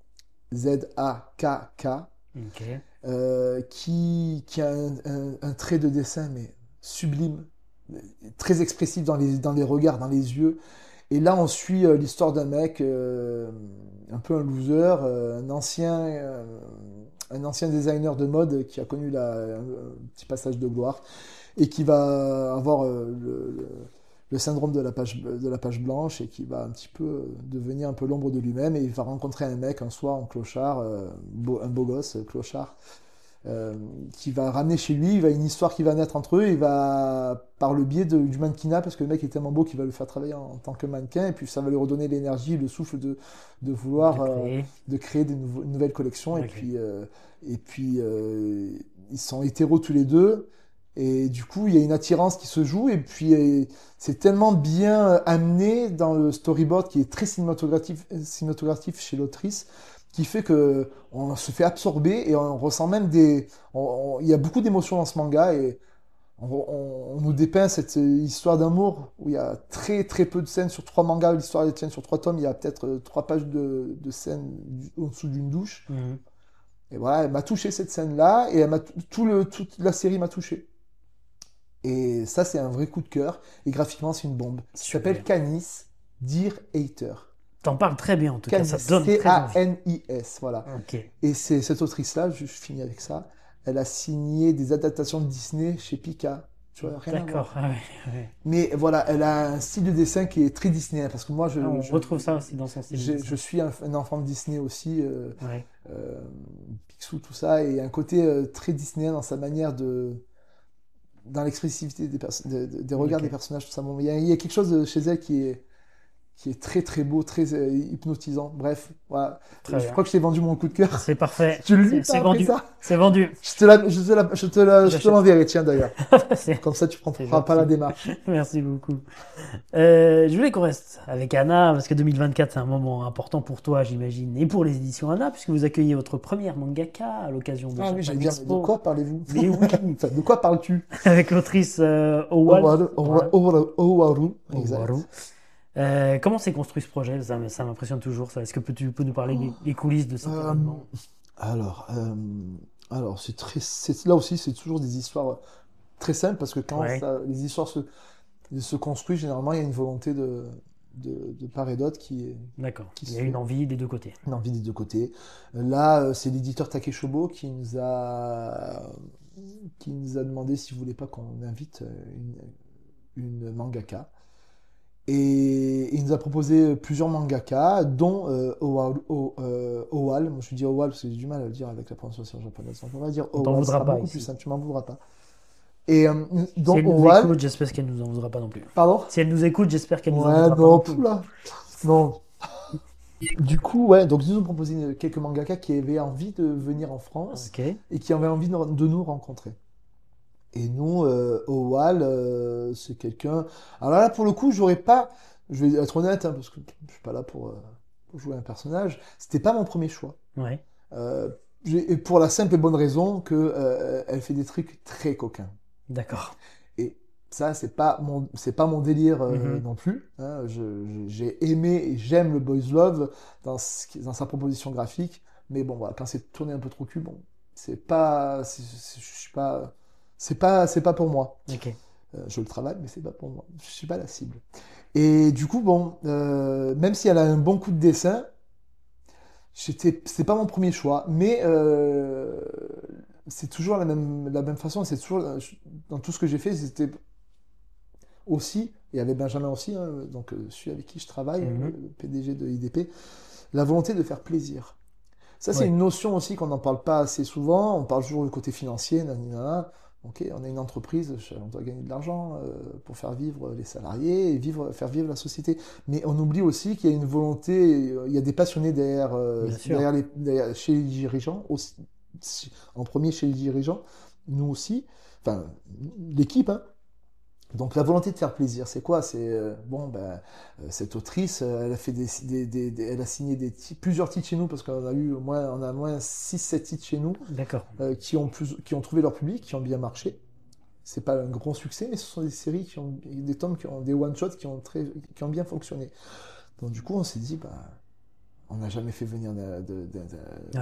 Z A K K, Ok. euh, qui, qui a un, un- un trait de dessin mais sublime, très expressif dans les, dans les regards, dans les yeux. Et là, on suit euh, l'histoire d'un mec, euh, un peu un loser, euh, un ancien, euh, un ancien designer de mode qui a connu la, un, un petit passage de gloire et qui va avoir euh, le, le- le syndrome de la page, de la page blanche et qui va un petit peu euh, devenir un peu l'ombre de lui-même. Et il va rencontrer un mec un soir en clochard, euh, beau- un beau gosse, euh, clochard, euh, qui va ramener chez lui. Il va une histoire qui va naître entre eux. Il va, par le biais de- du mannequinat, parce que le mec est tellement beau qu'il va le faire travailler en, en tant que mannequin. Et puis ça va lui redonner l'énergie, le souffle de, de vouloir De euh, créer. de créer des nouveaux- nouvelles collections. Et Ok. puis, euh, et puis euh, ils sont hétéros tous les deux. Et du coup, il y a une attirance qui se joue. Et puis, euh, c'est tellement bien amené dans le storyboard qui est très cinématographique, cinématographique chez l'autrice, qui fait que on se fait absorber et on ressent même des. on- on- Il y a beaucoup d'émotions dans ce manga et on, on- on nous dépeint cette histoire d'amour où il y a très très peu de scènes sur trois mangas. L'histoire elle tient sur trois tomes. Il y a peut-être euh, trois pages de, de scènes du- en dessous d'une douche. Mhm. Et voilà, elle m'a touché cette scène-là et elle m'a tout le, toute la série m'a touché. Et ça, c'est un vrai coup de cœur. Et graphiquement, c'est une bombe. Ça Super. s'appelle Canis, Dear Hater. T'en parles très bien en tout cas, Canis, ça donne très envie. C A N I S, voilà. Ok. Et c'est cette autrice-là, je finis avec ça, elle a signé des adaptations de Disney chez Pika. Tu vois, rien à D'accord. voir. Ah ouais, ouais. Mais voilà, elle a un style de dessin qui est très Disney, parce que moi, je, Ah, on je, retrouve ça aussi dans son style. je, de je dessin. suis un, un enfant de Disney aussi, euh, Ouais. euh, Picsou, tout ça, et un côté euh, très Disney dans sa manière de... dans l'expressivité des, perso- de- de- des regards Ok. des personnages, tout ça. Bon, il y a, il y a quelque chose de chez elle qui est, qui est très très beau, très euh, hypnotisant. Bref, voilà. Très je bien. crois que je t'ai vendu mon coup de cœur. C'est parfait. Tu le C'est lis c'est pas après vendu. ça? C'est vendu. Je te la, je te la, je te la, je te J'achète. l'enverrai, tiens d'ailleurs. C'est- Comme ça, tu ne C'est prendras pas la gentil. démarche. Merci beaucoup. Euh, je voulais qu'on reste avec Anna, parce que deux mille vingt-quatre, c'est un moment important pour toi, j'imagine, et pour les éditions Anna, puisque vous accueillez votre première mangaka à l'occasion de Ah oui, Japan j'allais dire, mais de Expo, quoi parlez-vous? Mais oui. Enfin, de quoi parles-tu? avec l'autrice euh, Owal. Owaru, Owaru, Owaru, Owaru, exact. Owaru. Euh, comment s'est construit ce projet? Ça, m- ça m'impressionne toujours, ça. Est-ce que peux- tu peux nous parler des, des coulisses de cet Euh, événement? alors, euh, alors c'est très, c'est, là aussi, c'est toujours des histoires très simples parce que quand Ouais. ça- les histoires se, se construisent, généralement, il y a une volonté de, de, de part et d'autre qui est D'accord. qui Il y se a fait. une envie des deux côtés. une envie des deux côtés. Là, euh, c'est l'éditeur Takeshobo qui nous a qui nous a demandé s'il voulait pas qu'on invite euh, une, une mangaka. Et il nous a proposé plusieurs mangaka, dont euh, Owal, O- euh, Owal. Moi, je dis Owal parce que j'ai du mal à le dire avec la prononciation japonaise. Donc, on va dire On t'en Owal, ce voudra sera pas beaucoup ici. plus simple, tu m'en voudras pas. Et euh, Si dont elle nous Owal. écoute, j'espère qu'elle nous en voudra pas non plus. Pardon? Si elle nous écoute, j'espère qu'elle nous en Ouais, voudra pas non, non plus. poula. Non. Du coup, ouais, donc ils nous ont proposé une- quelques mangaka qui avaient envie de venir en France Ok. et qui avaient envie de, de nous rencontrer. Et nous, euh, Owal, euh, c'est quelqu'un. Alors là, pour le coup, j'aurais pas. je vais être honnête, hein, parce que je suis pas là pour, euh, pour jouer un personnage. C'était pas mon premier choix. Ouais. Euh, j'ai- et pour la simple et bonne raison que euh, elle fait des trucs très coquins. D'accord. Et ça, c'est pas mon, c'est pas mon délire euh, Mhm. non plus. Hein. Je- je- j'ai aimé et j'aime le boys love dans, ce qui- dans sa proposition graphique, mais bon, voilà, quand c'est tourné un peu trop cul, bon, c'est pas, c'est, c'est- je suis pas, c'est pas, c'est pas pour moi. Ok. Euh, je le travaille, mais c'est pas pour moi. Je suis pas la cible. Et du coup, bon, euh, même si elle a un bon coup de dessin, j'étais, c'est pas mon premier choix, mais euh, c'est toujours la même, la même façon. C'est toujours dans tout ce que j'ai fait, c'était aussi, et avec Benjamin aussi, hein, donc euh, celui avec qui je travaille, hein, Mhm. le P D G de I D P, la volonté de faire plaisir. Ça, c'est Ouais. une notion aussi qu'on n'en parle pas assez souvent. On parle toujours du côté financier, nanana. Ok, on est une entreprise, on doit gagner de l'argent euh, pour faire vivre les salariés et vivre, faire vivre la société. Mais on oublie aussi qu'il y a une volonté, il y a des passionnés derrière, euh, Bien sûr. derrière les, derrière- chez les dirigeants, aussi, en premier chez les dirigeants, nous aussi, enfin l'équipe, hein. Donc la volonté de faire plaisir, c'est quoi? C'est euh, bon, ben euh, cette autrice, euh, elle a fait des, des- des- des- elle a signé des ti- plusieurs titres chez nous parce qu'on a eu au moins, on a au moins six sept titres chez nous D'accord. euh, qui ont plus, qui ont trouvé leur public, qui ont bien marché. C'est pas un grand succès, mais ce sont des séries qui ont des tomes qui ont des one shots qui ont très, qui ont bien fonctionné. Donc du coup, on s'est dit, bah, on n'a jamais fait venir de, de- de- de-